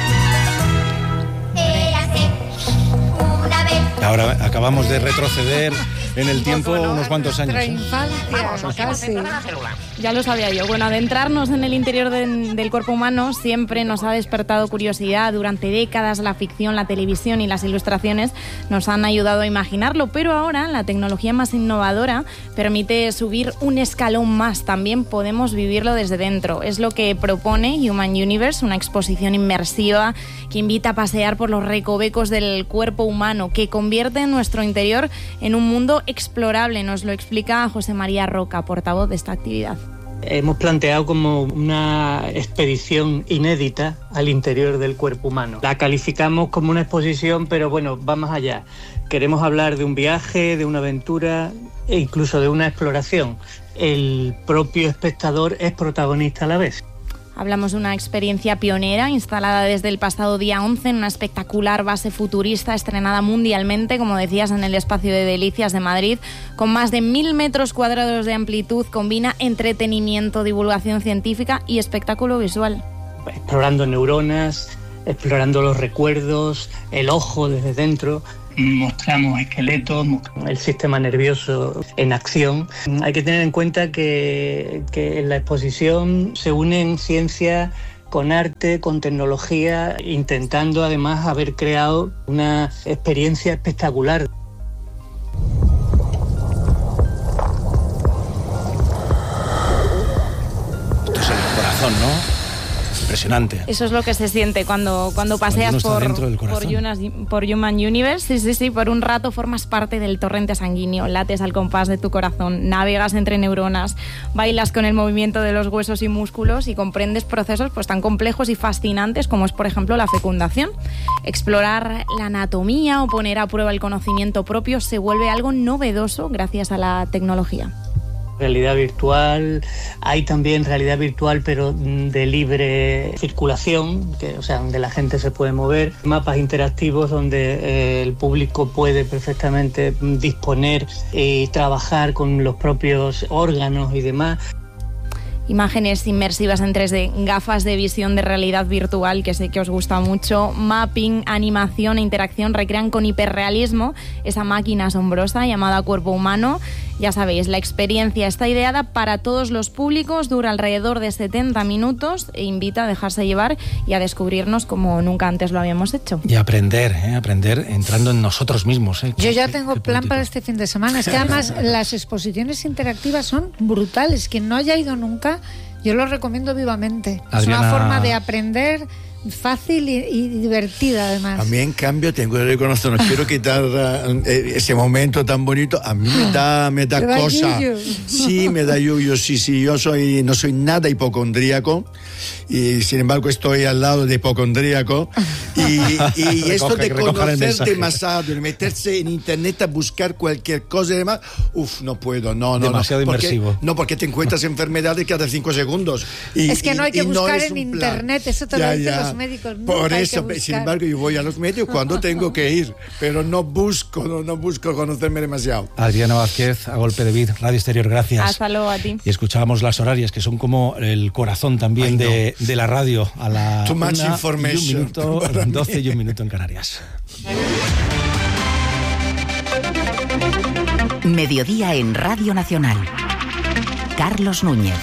Ahora acabamos de retroceder en el tiempo unos cuantos años. Nuestra infancia, casi. Ya lo sabía yo. Bueno, adentrarnos en el interior de, del cuerpo humano siempre nos ha despertado curiosidad. Durante décadas la ficción, la televisión y las ilustraciones nos han ayudado a imaginarlo, pero ahora la tecnología más innovadora permite subir un escalón más. También podemos vivirlo desde dentro. Es lo que propone Human Universe, una exposición inmersiva que invita a pasear por los recovecos del cuerpo humano, que convierte nuestro interior en un mundo explorable. Nos lo explica José María Roca, portavoz de esta actividad. Hemos planteado como una expedición inédita al interior del cuerpo humano. La calificamos como una exposición, pero bueno, va más allá. Queremos hablar de un viaje, de una aventura e incluso de una exploración. El propio espectador es protagonista a la vez. Hablamos de una experiencia pionera instalada desde el pasado día once en una espectacular base futurista estrenada mundialmente, como decías, en el Espacio de Delicias de Madrid. Con más de mil metros cuadrados de amplitud, combina entretenimiento, divulgación científica y espectáculo visual. Explorando neuronas, explorando los recuerdos, el ojo desde dentro. Mostramos esqueletos, el sistema nervioso en acción. Hay que tener en cuenta que, que en la exposición se unen ciencia con arte, con tecnología, intentando además haber creado una experiencia espectacular. Esto es el corazón, ¿no? Impresionante. Eso es lo que se siente cuando, cuando paseas por, por, Yunas, por Human Universe. Sí, sí, sí, por un rato formas parte del torrente sanguíneo, lates al compás de tu corazón, navegas entre neuronas, bailas con el movimiento de los huesos y músculos y comprendes procesos pues tan complejos y fascinantes como es, por ejemplo, la fecundación. Explorar la anatomía o poner a prueba el conocimiento propio se vuelve algo novedoso gracias a la tecnología. Realidad virtual, hay también realidad virtual pero de libre circulación, que, o sea, donde la gente se puede mover, mapas interactivos donde eh, el público puede perfectamente disponer y trabajar con los propios órganos y demás. Imágenes inmersivas en tres D, gafas de visión de realidad virtual, que sé que os gusta mucho, mapping, animación e interacción recrean con hiperrealismo esa máquina asombrosa llamada cuerpo humano. Ya sabéis, la experiencia está ideada para todos los públicos, dura alrededor de setenta minutos e invita a dejarse llevar y a descubrirnos como nunca antes lo habíamos hecho. Y aprender, ¿eh? aprender entrando en nosotros mismos. ¿eh? Yo ya tengo plan para este fin de semana. Es que además las exposiciones interactivas son brutales. Quien no haya ido nunca, yo lo recomiendo vivamente. Adriana... Es una forma de aprender fácil y, y divertida además. A mí en cambio tengo que reconocer, no quiero quitar uh, ese momento tan bonito, a mí me da, me da ¿Te cosa. Da sí, me da yuyo, sí, sí, yo soy, no soy nada hipocondríaco y sin embargo estoy al lado de hipocondríaco y, y esto recoge, de conocer demasiado, de meterse en internet a buscar cualquier cosa y demás, uff, no puedo, no, no, demasiado no, porque, inmersivo. No, porque te encuentras enfermedades cada cinco segundos. Y, es que no hay que y, buscar no en internet, eso te ya, lo dicen los médicos. Por eso, sin embargo, yo voy a los médicos cuando tengo que ir, pero no busco, no, no busco conocerme demasiado. Adriana Vázquez, a golpe de vid, Radio Exterior, gracias. Hasta luego a ti. Y escuchábamos las horarias, que son como el corazón también Ay, no. de, de la radio, a la Too much information. Y un minuto, doce y un minuto en Canarias. Mediodía en Radio Nacional. Carlos Núñez.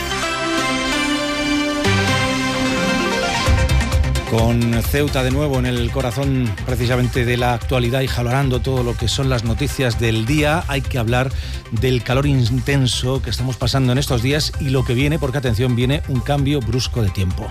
Con Ceuta de nuevo en el corazón precisamente de la actualidad y jalonando todo lo que son las noticias del día, hay que hablar del calor intenso que estamos pasando en estos días y lo que viene, porque atención, viene un cambio brusco de tiempo.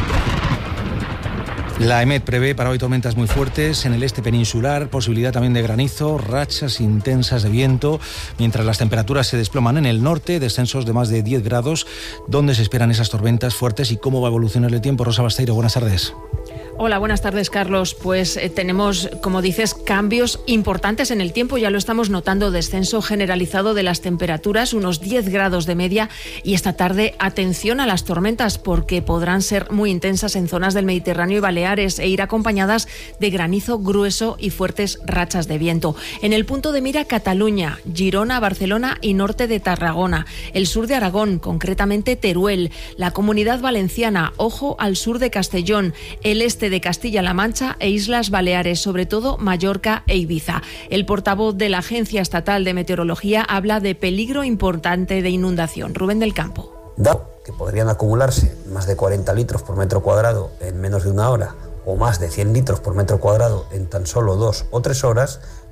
La EMET prevé para hoy tormentas muy fuertes en el este peninsular, posibilidad también de granizo, rachas intensas de viento, mientras las temperaturas se desploman en el norte, descensos de más de diez grados. ¿Dónde se esperan esas tormentas fuertes y cómo va a evolucionar el tiempo? Rosa Basteiro, buenas tardes. Hola, buenas tardes, Carlos. Pues eh, tenemos, como dices, cambios importantes en el tiempo. Ya lo estamos notando, descenso generalizado de las temperaturas, unos diez grados de media. Y esta tarde, atención a las tormentas, porque podrán ser muy intensas en zonas del Mediterráneo y Baleares e ir acompañadas de granizo grueso y fuertes rachas de viento. En el punto de mira, Cataluña, Girona, Barcelona y norte de Tarragona. El sur de Aragón, concretamente Teruel. La Comunidad Valenciana, ojo al sur de Castellón. El este de Castilla-La Mancha e Islas Baleares, sobre todo Mallorca e Ibiza. El portavoz de la Agencia Estatal de Meteorología habla de peligro importante de inundación. Rubén del Campo. Dado que podrían acumularse más de cuarenta litros por metro cuadrado en menos de una hora o más de cien litros por metro cuadrado en tan solo dos o tres horas,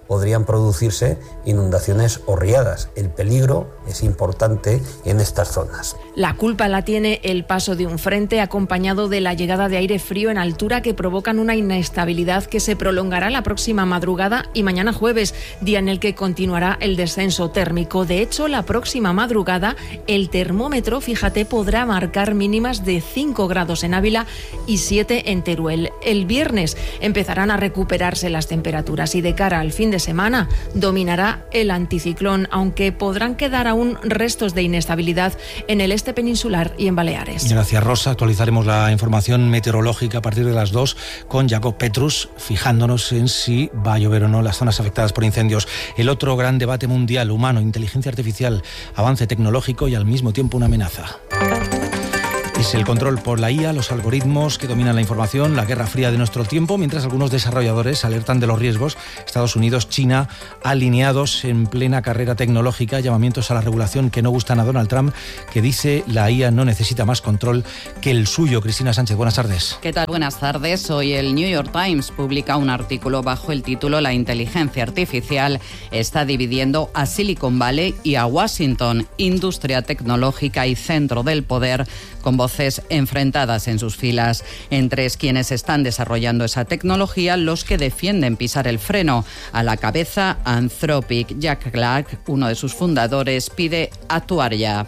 podrían producirse inundaciones o riadas. El peligro es importante en estas zonas. La culpa la tiene el paso de un frente acompañado de la llegada de aire frío en altura que provocan una inestabilidad que se prolongará la próxima madrugada y mañana jueves, día en el que continuará el descenso térmico. De hecho, la próxima madrugada el termómetro, fíjate, podrá marcar mínimas de cinco grados en Ávila y siete en Teruel. El viernes empezarán a recuperarse las temperaturas y de cara al fin de semana dominará el anticiclón, aunque podrán quedar aún restos de inestabilidad en el este peninsular y en Baleares. Gracias, Rosa. Actualizaremos la información meteorológica a partir de las dos con Jacob Petrus, fijándonos en si va a llover o no en las zonas afectadas por incendios. El otro gran debate mundial, humano, inteligencia artificial, avance tecnológico y al mismo tiempo una amenaza. Es el control por la I A, los algoritmos que dominan la información, la guerra fría de nuestro tiempo, mientras algunos desarrolladores alertan de los riesgos. Estados Unidos, China, alineados en plena carrera tecnológica, llamamientos a la regulación que no gustan a Donald Trump, que dice la I A no necesita más control que el suyo. Cristina Sánchez, buenas tardes. ¿Qué tal? Buenas tardes. Hoy el New York Times publica un artículo bajo el título La inteligencia artificial está dividiendo a Silicon Valley y a Washington, industria tecnológica y centro del poder, con voces enfrentadas en sus filas. Entre quienes están desarrollando esa tecnología, los que defienden pisar el freno. A la cabeza, Anthropic. Jack Clark, uno de sus fundadores, pide actuar ya.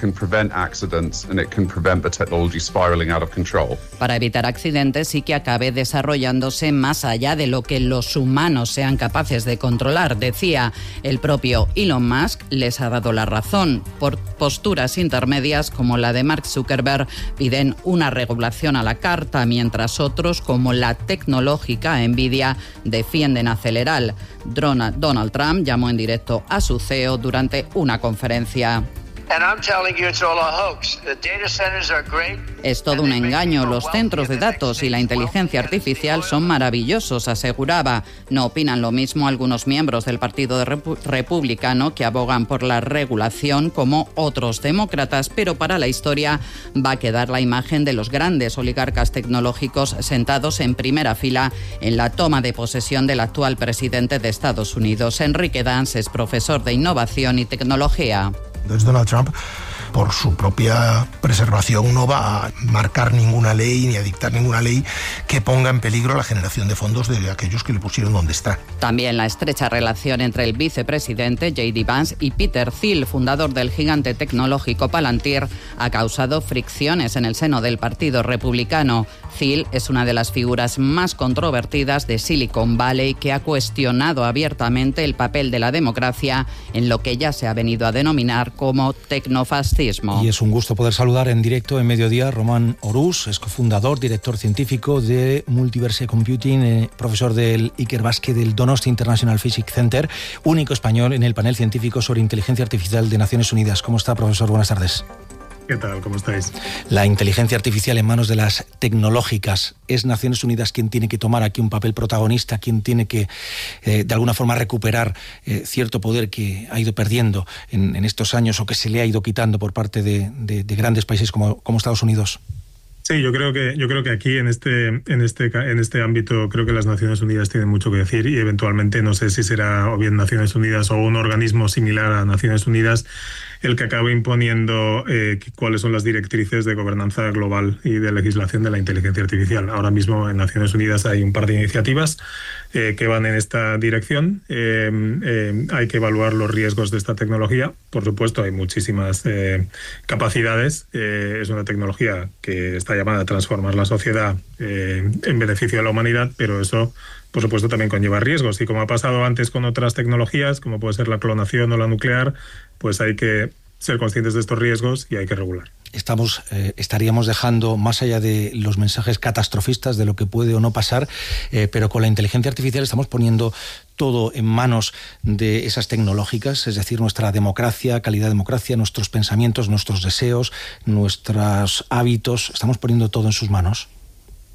Para evitar accidentes y que acabe desarrollándose más allá de lo que los humanos sean capaces de controlar, decía. El propio Elon Musk les ha dado la razón. Por posturas intermedias como la de Mark Zuckerberg piden una regulación a la carta, mientras otros, como la tecnológica Nvidia, defienden acelerar. Donald Trump llamó en directo a su C E O durante una conferencia. Es todo un engaño. Los centros de datos y la inteligencia artificial son maravillosos, aseguraba. No opinan lo mismo algunos miembros del Partido Repu- Republicano, que abogan por la regulación, como otros demócratas, pero para la historia va a quedar la imagen de los grandes oligarcas tecnológicos sentados en primera fila en la toma de posesión del actual presidente de Estados Unidos. Enrique Dans es profesor de innovación y tecnología. Entonces Donald Trump, por su propia preservación, no va a marcar ninguna ley ni a dictar ninguna ley que ponga en peligro la generación de fondos de aquellos que le pusieron donde está. También la estrecha relación entre el vicepresidente J D Vance y Peter Thiel, fundador del gigante tecnológico Palantir, ha causado fricciones en el seno del Partido Republicano. Thiel es una de las figuras más controvertidas de Silicon Valley, que ha cuestionado abiertamente el papel de la democracia en lo que ya se ha venido a denominar como tecnofascismo. Y es un gusto poder saludar en directo en Mediodía Román Orús, es cofundador, director científico de Multiverse Computing, eh, profesor del Ikerbasque del Donostia International Physics Center, único español en el panel científico sobre inteligencia artificial de Naciones Unidas. ¿Cómo está, profesor? Buenas tardes. ¿Qué tal? ¿Cómo estáis? La inteligencia artificial en manos de las tecnológicas. ¿Es Naciones Unidas quien tiene que tomar aquí un papel protagonista, quien tiene que, eh, de alguna forma, recuperar eh, cierto poder que ha ido perdiendo en, en estos años o que se le ha ido quitando por parte de, de, de grandes países como, como Estados Unidos? Sí, yo creo que yo creo que aquí en este en este en este ámbito creo que las Naciones Unidas tienen mucho que decir, y eventualmente no sé si será o bien Naciones Unidas o un organismo similar a Naciones Unidas el que acabe imponiendo eh, cuáles son las directrices de gobernanza global y de legislación de la inteligencia artificial. Ahora mismo en Naciones Unidas hay un par de iniciativas eh, que van en esta dirección. Eh, eh, hay que evaluar los riesgos de esta tecnología. Por supuesto, hay muchísimas eh, capacidades. Eh, es una tecnología que está llamada a transformar la sociedad eh, en beneficio de la humanidad, pero eso, por supuesto, también conlleva riesgos. Y como ha pasado antes con otras tecnologías, como puede ser la clonación o la nuclear, pues hay que ser conscientes de estos riesgos y hay que regular. Estamos, eh, estaríamos dejando, más allá de los mensajes catastrofistas de lo que puede o no pasar, eh, pero con la inteligencia artificial estamos poniendo todo en manos de esas tecnológicas, es decir, nuestra democracia, calidad de democracia, nuestros pensamientos, nuestros deseos, nuestros hábitos, estamos poniendo todo en sus manos.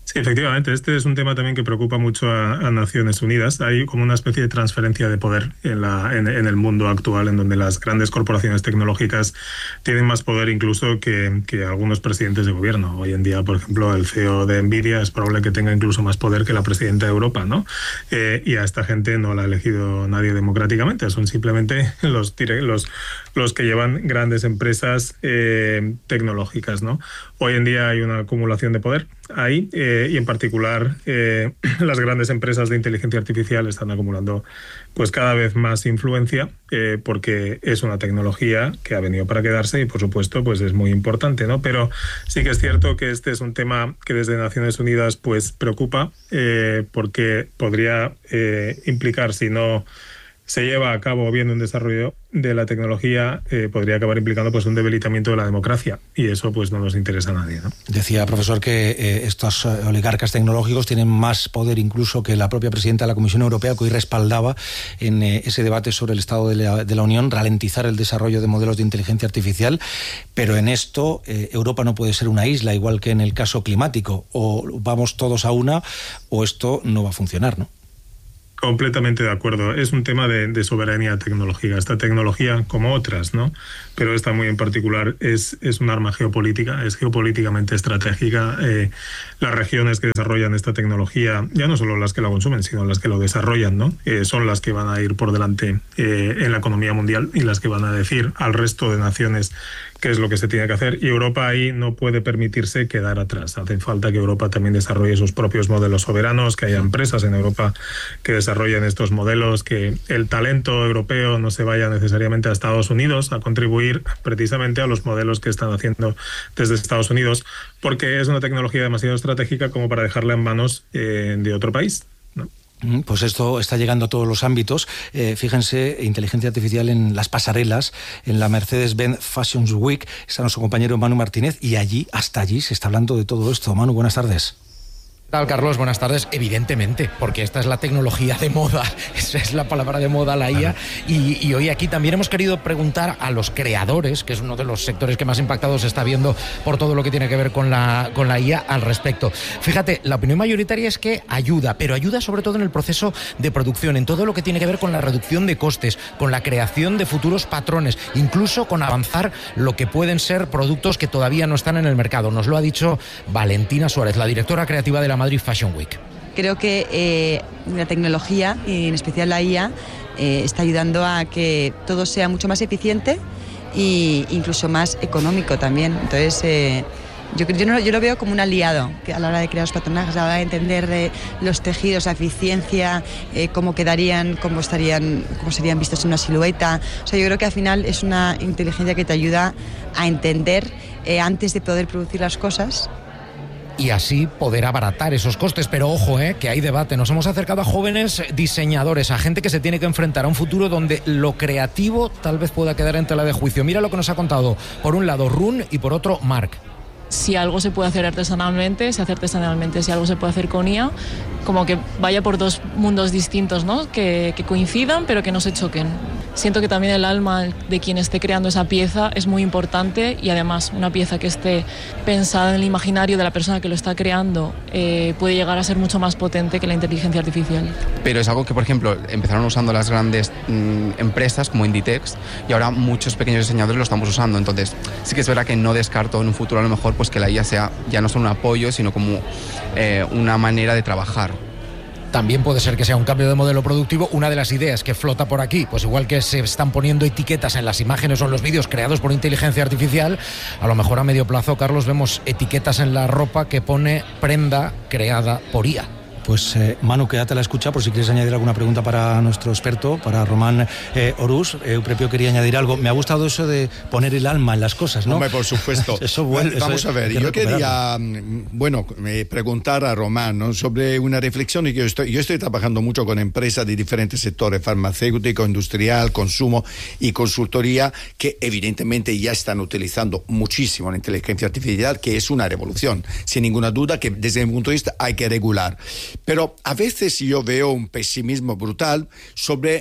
Sí, efectivamente. Este es un tema también que preocupa mucho a, a Naciones Unidas. Hay como una especie de transferencia de poder en, la, en, en el mundo actual, en donde las grandes corporaciones tecnológicas tienen más poder incluso que, que algunos presidentes de gobierno. Hoy en día, por ejemplo, el C E O de Nvidia es probable que tenga incluso más poder que la presidenta de Europa, ¿no? Eh, y a esta gente no la ha elegido nadie democráticamente. Son simplemente los, los, los que llevan grandes empresas eh, tecnológicas, ¿no? Hoy en día hay una acumulación de poder ahí, eh, y en particular eh, las grandes empresas de inteligencia artificial están acumulando pues cada vez más influencia, eh, porque es una tecnología que ha venido para quedarse y por supuesto pues es muy importante, ¿no? Pero sí que es cierto que este es un tema que desde Naciones Unidas pues preocupa, eh, porque podría eh, implicar, si no se lleva a cabo bien un desarrollo de la tecnología, eh, podría acabar implicando pues un debilitamiento de la democracia, y eso pues no nos interesa a nadie, ¿no? Decía, profesor, que eh, estos oligarcas tecnológicos tienen más poder incluso que la propia presidenta de la Comisión Europea, que hoy respaldaba en eh, ese debate sobre el estado de la, de la Unión ralentizar el desarrollo de modelos de inteligencia artificial, pero en esto eh, Europa no puede ser una isla, igual que en el caso climático. O vamos todos a una o esto no va a funcionar, ¿no? Completamente de acuerdo. Es un tema de, de soberanía tecnológica. Esta tecnología, como otras, ¿no? Pero esta muy en particular es, es un arma geopolítica, es geopolíticamente estratégica. Eh, las regiones que desarrollan esta tecnología, ya no solo las que la consumen, sino las que lo desarrollan, ¿no? Eh, son las que van a ir por delante eh, en la economía mundial y las que van a decir al resto de naciones qué es lo que se tiene que hacer, y Europa ahí no puede permitirse quedar atrás. Hace falta que Europa también desarrolle sus propios modelos soberanos, que haya empresas en Europa que desarrollen estos modelos, que el talento europeo no se vaya necesariamente a Estados Unidos a contribuir precisamente a los modelos que están haciendo desde Estados Unidos, porque es una tecnología demasiado estratégica como para dejarla en manos eh, de otro país, ¿no? Pues esto está llegando a todos los ámbitos. Eh, fíjense, inteligencia artificial en las pasarelas, en la Mercedes-Benz Fashion Week. Está nuestro compañero Manu Martínez, y allí, hasta allí, se está hablando de todo esto. Manu, buenas tardes. ¿Qué tal, Carlos? Buenas tardes. Evidentemente, porque esta es la tecnología de moda, esa es la palabra de moda, la I A, y, y hoy aquí también hemos querido preguntar a los creadores, que es uno de los sectores que más impactados se está viendo por todo lo que tiene que ver con la, con la I A al respecto. Fíjate, la opinión mayoritaria es que ayuda, pero ayuda sobre todo en el proceso de producción, en todo lo que tiene que ver con la reducción de costes, con la creación de futuros patrones, incluso con avanzar lo que pueden ser productos que todavía no están en el mercado. Nos lo ha dicho Valentina Suárez, la directora creativa de la Madrid Fashion Week. Creo que eh, la tecnología, y en especial la I A, eh, está ayudando a que todo sea mucho más eficiente e incluso más económico también. Entonces, eh, yo, yo, no, yo lo veo como un aliado que a la hora de crear los patronajes, a la hora de entender eh, los tejidos, la eficiencia, eh, cómo quedarían, cómo estarían, cómo serían vistos en una silueta. O sea, yo creo que al final es una inteligencia que te ayuda a entender eh, antes de poder producir las cosas, y así poder abaratar esos costes. Pero ojo, eh, que hay debate. Nos hemos acercado a jóvenes diseñadores, a gente que se tiene que enfrentar a un futuro donde lo creativo tal vez pueda quedar en tela de juicio. Mira lo que nos ha contado, por un lado Run y por otro Marc. Si algo se puede hacer artesanalmente, se hace artesanalmente. Si algo se puede hacer con I A, como que vaya por dos mundos distintos, ¿no? Que, que coincidan, pero que no se choquen. Siento que también el alma de quien esté creando esa pieza es muy importante, y además una pieza que esté pensada en el imaginario de la persona que lo está creando eh, puede llegar a ser mucho más potente que la inteligencia artificial. Pero es algo que, por ejemplo, empezaron usando las grandes mmm, empresas como Inditex, y ahora muchos pequeños diseñadores lo estamos usando. Entonces sí que es verdad que no descarto en un futuro a lo mejor pues que la I A sea ya no solo un apoyo, sino como eh, una manera de trabajar. También puede ser que sea un cambio de modelo productivo. Una de las ideas que flota por aquí, pues igual que se están poniendo etiquetas en las imágenes o en los vídeos creados por inteligencia artificial, a lo mejor a medio plazo, Carlos, vemos etiquetas en la ropa que pone prenda creada por I A. Pues eh, Manu, quédate a la escucha por si quieres añadir alguna pregunta para nuestro experto, para Román eh, Orús. Eh, Eupropio quería añadir algo. Me ha gustado eso de poner el alma en las cosas, ¿no? Hombre, por supuesto. Eso, bueno, Vamos eso a ver, yo quería, bueno, preguntar a Román, ¿no?, sobre una reflexión que yo estoy, yo estoy trabajando mucho con empresas de diferentes sectores, farmacéutico, industrial, consumo y consultoría, que evidentemente ya están utilizando muchísimo la inteligencia artificial, que es una revolución, sin ninguna duda, que desde mi punto de vista hay que regular. Pero a veces yo veo un pesimismo brutal sobre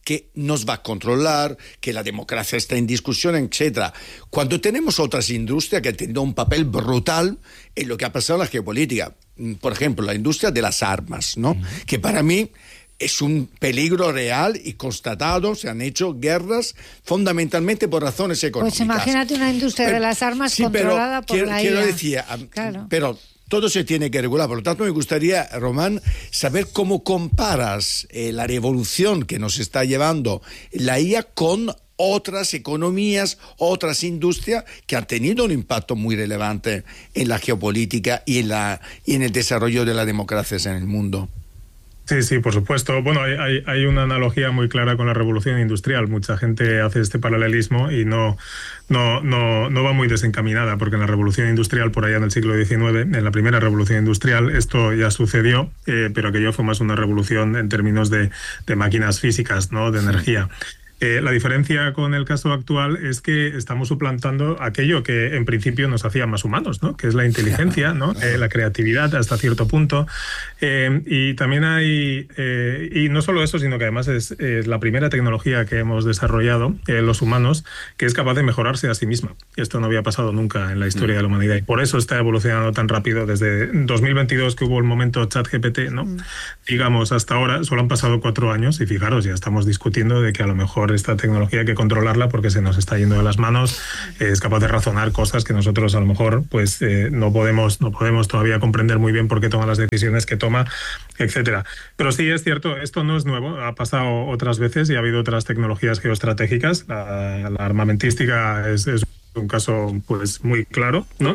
que nos va a controlar, que la democracia está en discusión, etcétera. Cuando tenemos otras industrias que han tenido un papel brutal en lo que ha pasado en la geopolítica, por ejemplo, la industria de las armas, ¿no? Uh-huh. Que para mí es un peligro real y constatado. Se han hecho guerras fundamentalmente por razones económicas. Pues imagínate una industria pero, de las armas sí, controlada por quiero, la quiero I A. Decir, claro. Pero todo se tiene que regular. Por lo tanto, me gustaría, Román, saber cómo comparas eh, la revolución que nos está llevando la I A con otras economías, otras industrias que han tenido un impacto muy relevante en la geopolítica y en, la, y en el desarrollo de las democracias en el mundo. Sí, sí, por supuesto. Bueno, hay, hay, hay una analogía muy clara con la revolución industrial. Mucha gente hace este paralelismo y no, no, no, no va muy desencaminada, porque en la revolución industrial, por allá en el siglo diecinueve, en la primera revolución industrial, esto ya sucedió, eh, pero aquello fue más una revolución en términos de, de máquinas físicas, ¿no? De energía. Eh, la diferencia con el caso actual es que estamos suplantando aquello que en principio nos hacía más humanos, ¿no? Que es la inteligencia, ¿no? Eh, la creatividad hasta cierto punto. Eh, y también hay, eh, y no solo eso, sino que además es, es la primera tecnología que hemos desarrollado, eh, los humanos, que es capaz de mejorarse a sí misma. Y esto no había pasado nunca en la historia mm. de la humanidad. Y por eso está evolucionando tan rápido desde dos mil veintidós, que hubo el momento ChatGPT, ¿no? Mm. Digamos, hasta ahora solo han pasado cuatro años y fijaros, ya estamos discutiendo de que a lo mejor esta tecnología hay que controlarla porque se nos está yendo de las manos, eh, es capaz de razonar cosas que nosotros a lo mejor pues eh, no podemos no podemos todavía comprender muy bien por qué toma las decisiones que toma, etcétera. Pero sí es cierto, esto no es nuevo, ha pasado otras veces y ha habido otras tecnologías geoestratégicas. La, la armamentística es, es un caso pues muy claro, ¿no?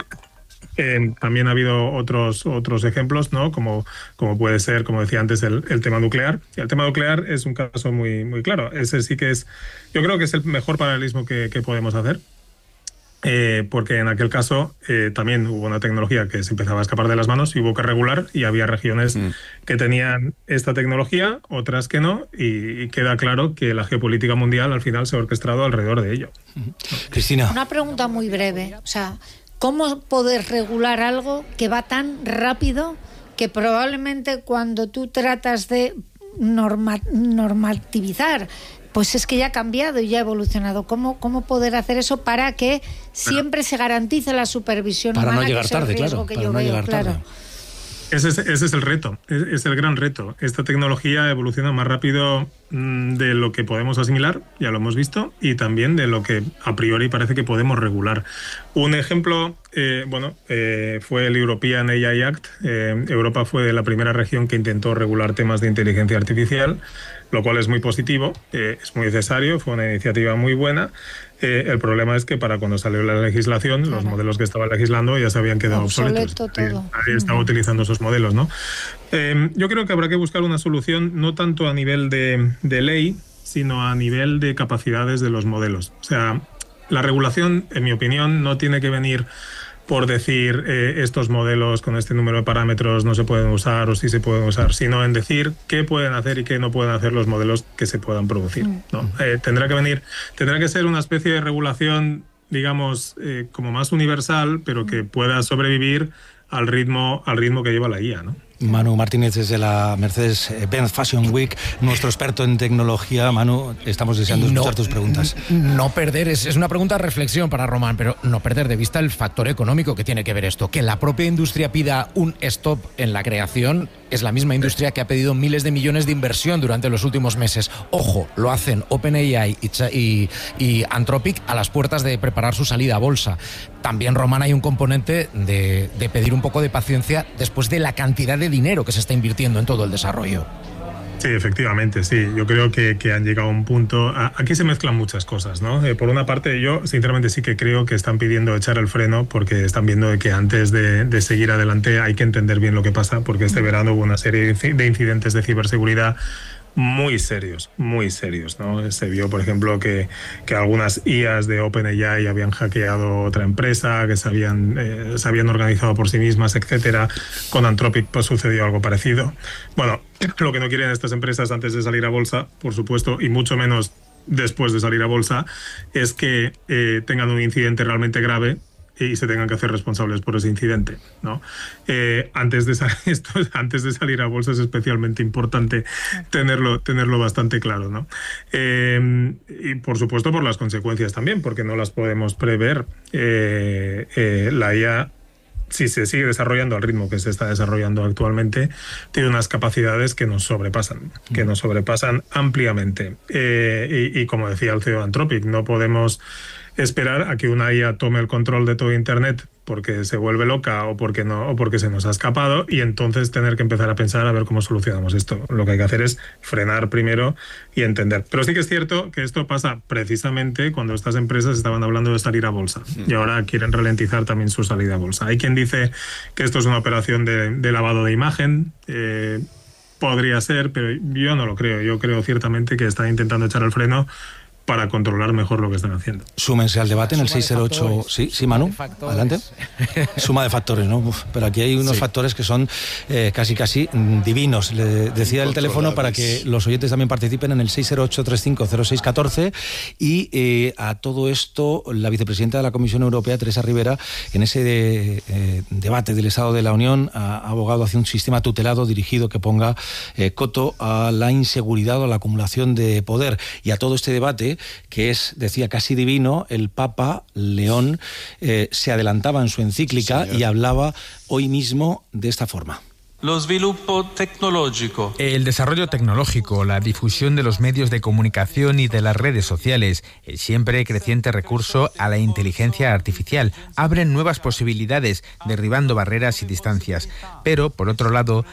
Eh, también ha habido otros otros ejemplos, ¿no? Como, como puede ser, como decía antes, el, el tema nuclear. Y el tema nuclear es un caso muy, muy claro. Ese sí que es, yo creo que es el mejor paralelismo que, que podemos hacer. Eh, porque en aquel caso eh, también hubo una tecnología que se empezaba a escapar de las manos y hubo que regular, y había regiones mm. que tenían esta tecnología, otras que no, y, y queda claro que la geopolítica mundial al final se ha orquestado alrededor de ello. Cristina. Una pregunta muy breve, o sea, ¿cómo poder regular algo que va tan rápido que probablemente cuando tú tratas de norma, normativizar, pues es que ya ha cambiado y ya ha evolucionado? ¿Cómo, cómo poder hacer eso para que siempre se garantice la supervisión para humana? No llegar tarde, claro. Que para yo no veo, llegar claro. tarde. Ese es, ese es el reto, es, es el gran reto. Esta tecnología evoluciona más rápido mmm, de lo que podemos asimilar, ya lo hemos visto, y también de lo que a priori parece que podemos regular. Un ejemplo, eh, bueno, eh, fue el European A I Act. Eh, Europa fue la primera región que intentó regular temas de inteligencia artificial, lo cual es muy positivo, eh, es muy necesario, fue una iniciativa muy buena. Eh, el problema es que para cuando salió la legislación, claro, los modelos que estaban legislando ya se habían quedado obsoletos. Todo. Nadie estaba uh-huh. utilizando esos modelos, ¿no? Eh, yo creo que habrá que buscar una solución no tanto a nivel de, de ley, sino a nivel de capacidades de los modelos. O sea, la regulación, en mi opinión, no tiene que venir por decir eh, estos modelos con este número de parámetros no se pueden usar o sí se pueden usar, sino en decir qué pueden hacer y qué no pueden hacer los modelos que se puedan producir, ¿no? Eh, tendrá que venir, tendrá que ser una especie de regulación, digamos, eh, como más universal, pero que pueda sobrevivir al ritmo, al ritmo que lleva la I A, ¿no? Manu Martínez, desde la Mercedes-Benz Fashion Week, nuestro experto en tecnología. Manu, estamos deseando escuchar no, tus preguntas. No perder, es, es una pregunta de reflexión para Román, pero no perder de vista el factor económico que tiene que ver esto. Que la propia industria pida un stop en la creación es la misma industria que ha pedido miles de millones de inversión durante los últimos meses. Ojo, lo hacen OpenAI y, y, y Anthropic a las puertas de preparar su salida a bolsa. También, Román, hay un componente de, de pedir un poco de paciencia después de la cantidad de dinero que se está invirtiendo en todo el desarrollo. Sí, efectivamente, sí. Yo creo que, que han llegado a un punto... Aquí se mezclan muchas cosas, ¿no? Eh, por una parte, yo sinceramente sí que creo que están pidiendo echar el freno porque están viendo que antes de, de seguir adelante hay que entender bien lo que pasa, porque este verano hubo una serie de incidentes de ciberseguridad muy serios, muy serios, ¿no? Se vio, por ejemplo, que, que algunas I As de OpenAI habían hackeado otra empresa, que se habían, eh, se habían organizado por sí mismas, etcétera. Con Anthropic pues sucedió algo parecido. Bueno, lo que no quieren estas empresas antes de salir a bolsa, por supuesto, y mucho menos después de salir a bolsa, es que eh, tengan un incidente realmente grave y se tengan que hacer responsables por ese incidente, ¿no? Eh, antes de sal- esto, antes de salir a bolsa es especialmente importante tenerlo, tenerlo bastante claro, ¿no? Eh, y por supuesto por las consecuencias también, porque no las podemos prever. Eh, eh, la I A, si se sigue desarrollando al ritmo que se está desarrollando actualmente, tiene unas capacidades que nos sobrepasan, que nos sobrepasan ampliamente. Eh, y, y como decía el C E O de Anthropic, no podemos esperar a que una I A tome el control de todo Internet porque se vuelve loca o porque no, o porque se nos ha escapado, y entonces tener que empezar a pensar a ver cómo solucionamos esto. Lo que hay que hacer es frenar primero y entender. Pero sí que es cierto que esto pasa precisamente cuando estas empresas estaban hablando de salir a bolsa y ahora quieren ralentizar también su salida a bolsa. Hay quien dice que esto es una operación de, de lavado de imagen. Eh, podría ser, pero yo no lo creo. Yo creo ciertamente que están intentando echar el freno para controlar mejor lo que están haciendo. Súmense al debate en el Suma de seis cero ocho... factores. Sí, sí, Manu, Factores. adelante. Suma de factores, ¿no? Uf, pero aquí hay unos Sí. factores que son eh, casi, casi mm, divinos. Le decía el teléfono para que los oyentes también participen en el seis cero ocho, treinta y cinco, cero seis catorce, y eh, a todo esto la vicepresidenta de la Comisión Europea, Teresa Rivera, en ese de, eh, debate del Estado de la Unión, ha abogado hacia un sistema tutelado dirigido que ponga eh, coto a la inseguridad o a la acumulación de poder. Y a todo este debate, que es, decía, casi divino, el Papa León eh, se adelantaba en su encíclica Sí, y hablaba hoy mismo de esta forma. El desarrollo tecnológico, la difusión de los medios de comunicación y de las redes sociales, el siempre creciente recurso a la inteligencia artificial abren nuevas posibilidades, derribando barreras y distancias. Pero, por otro lado,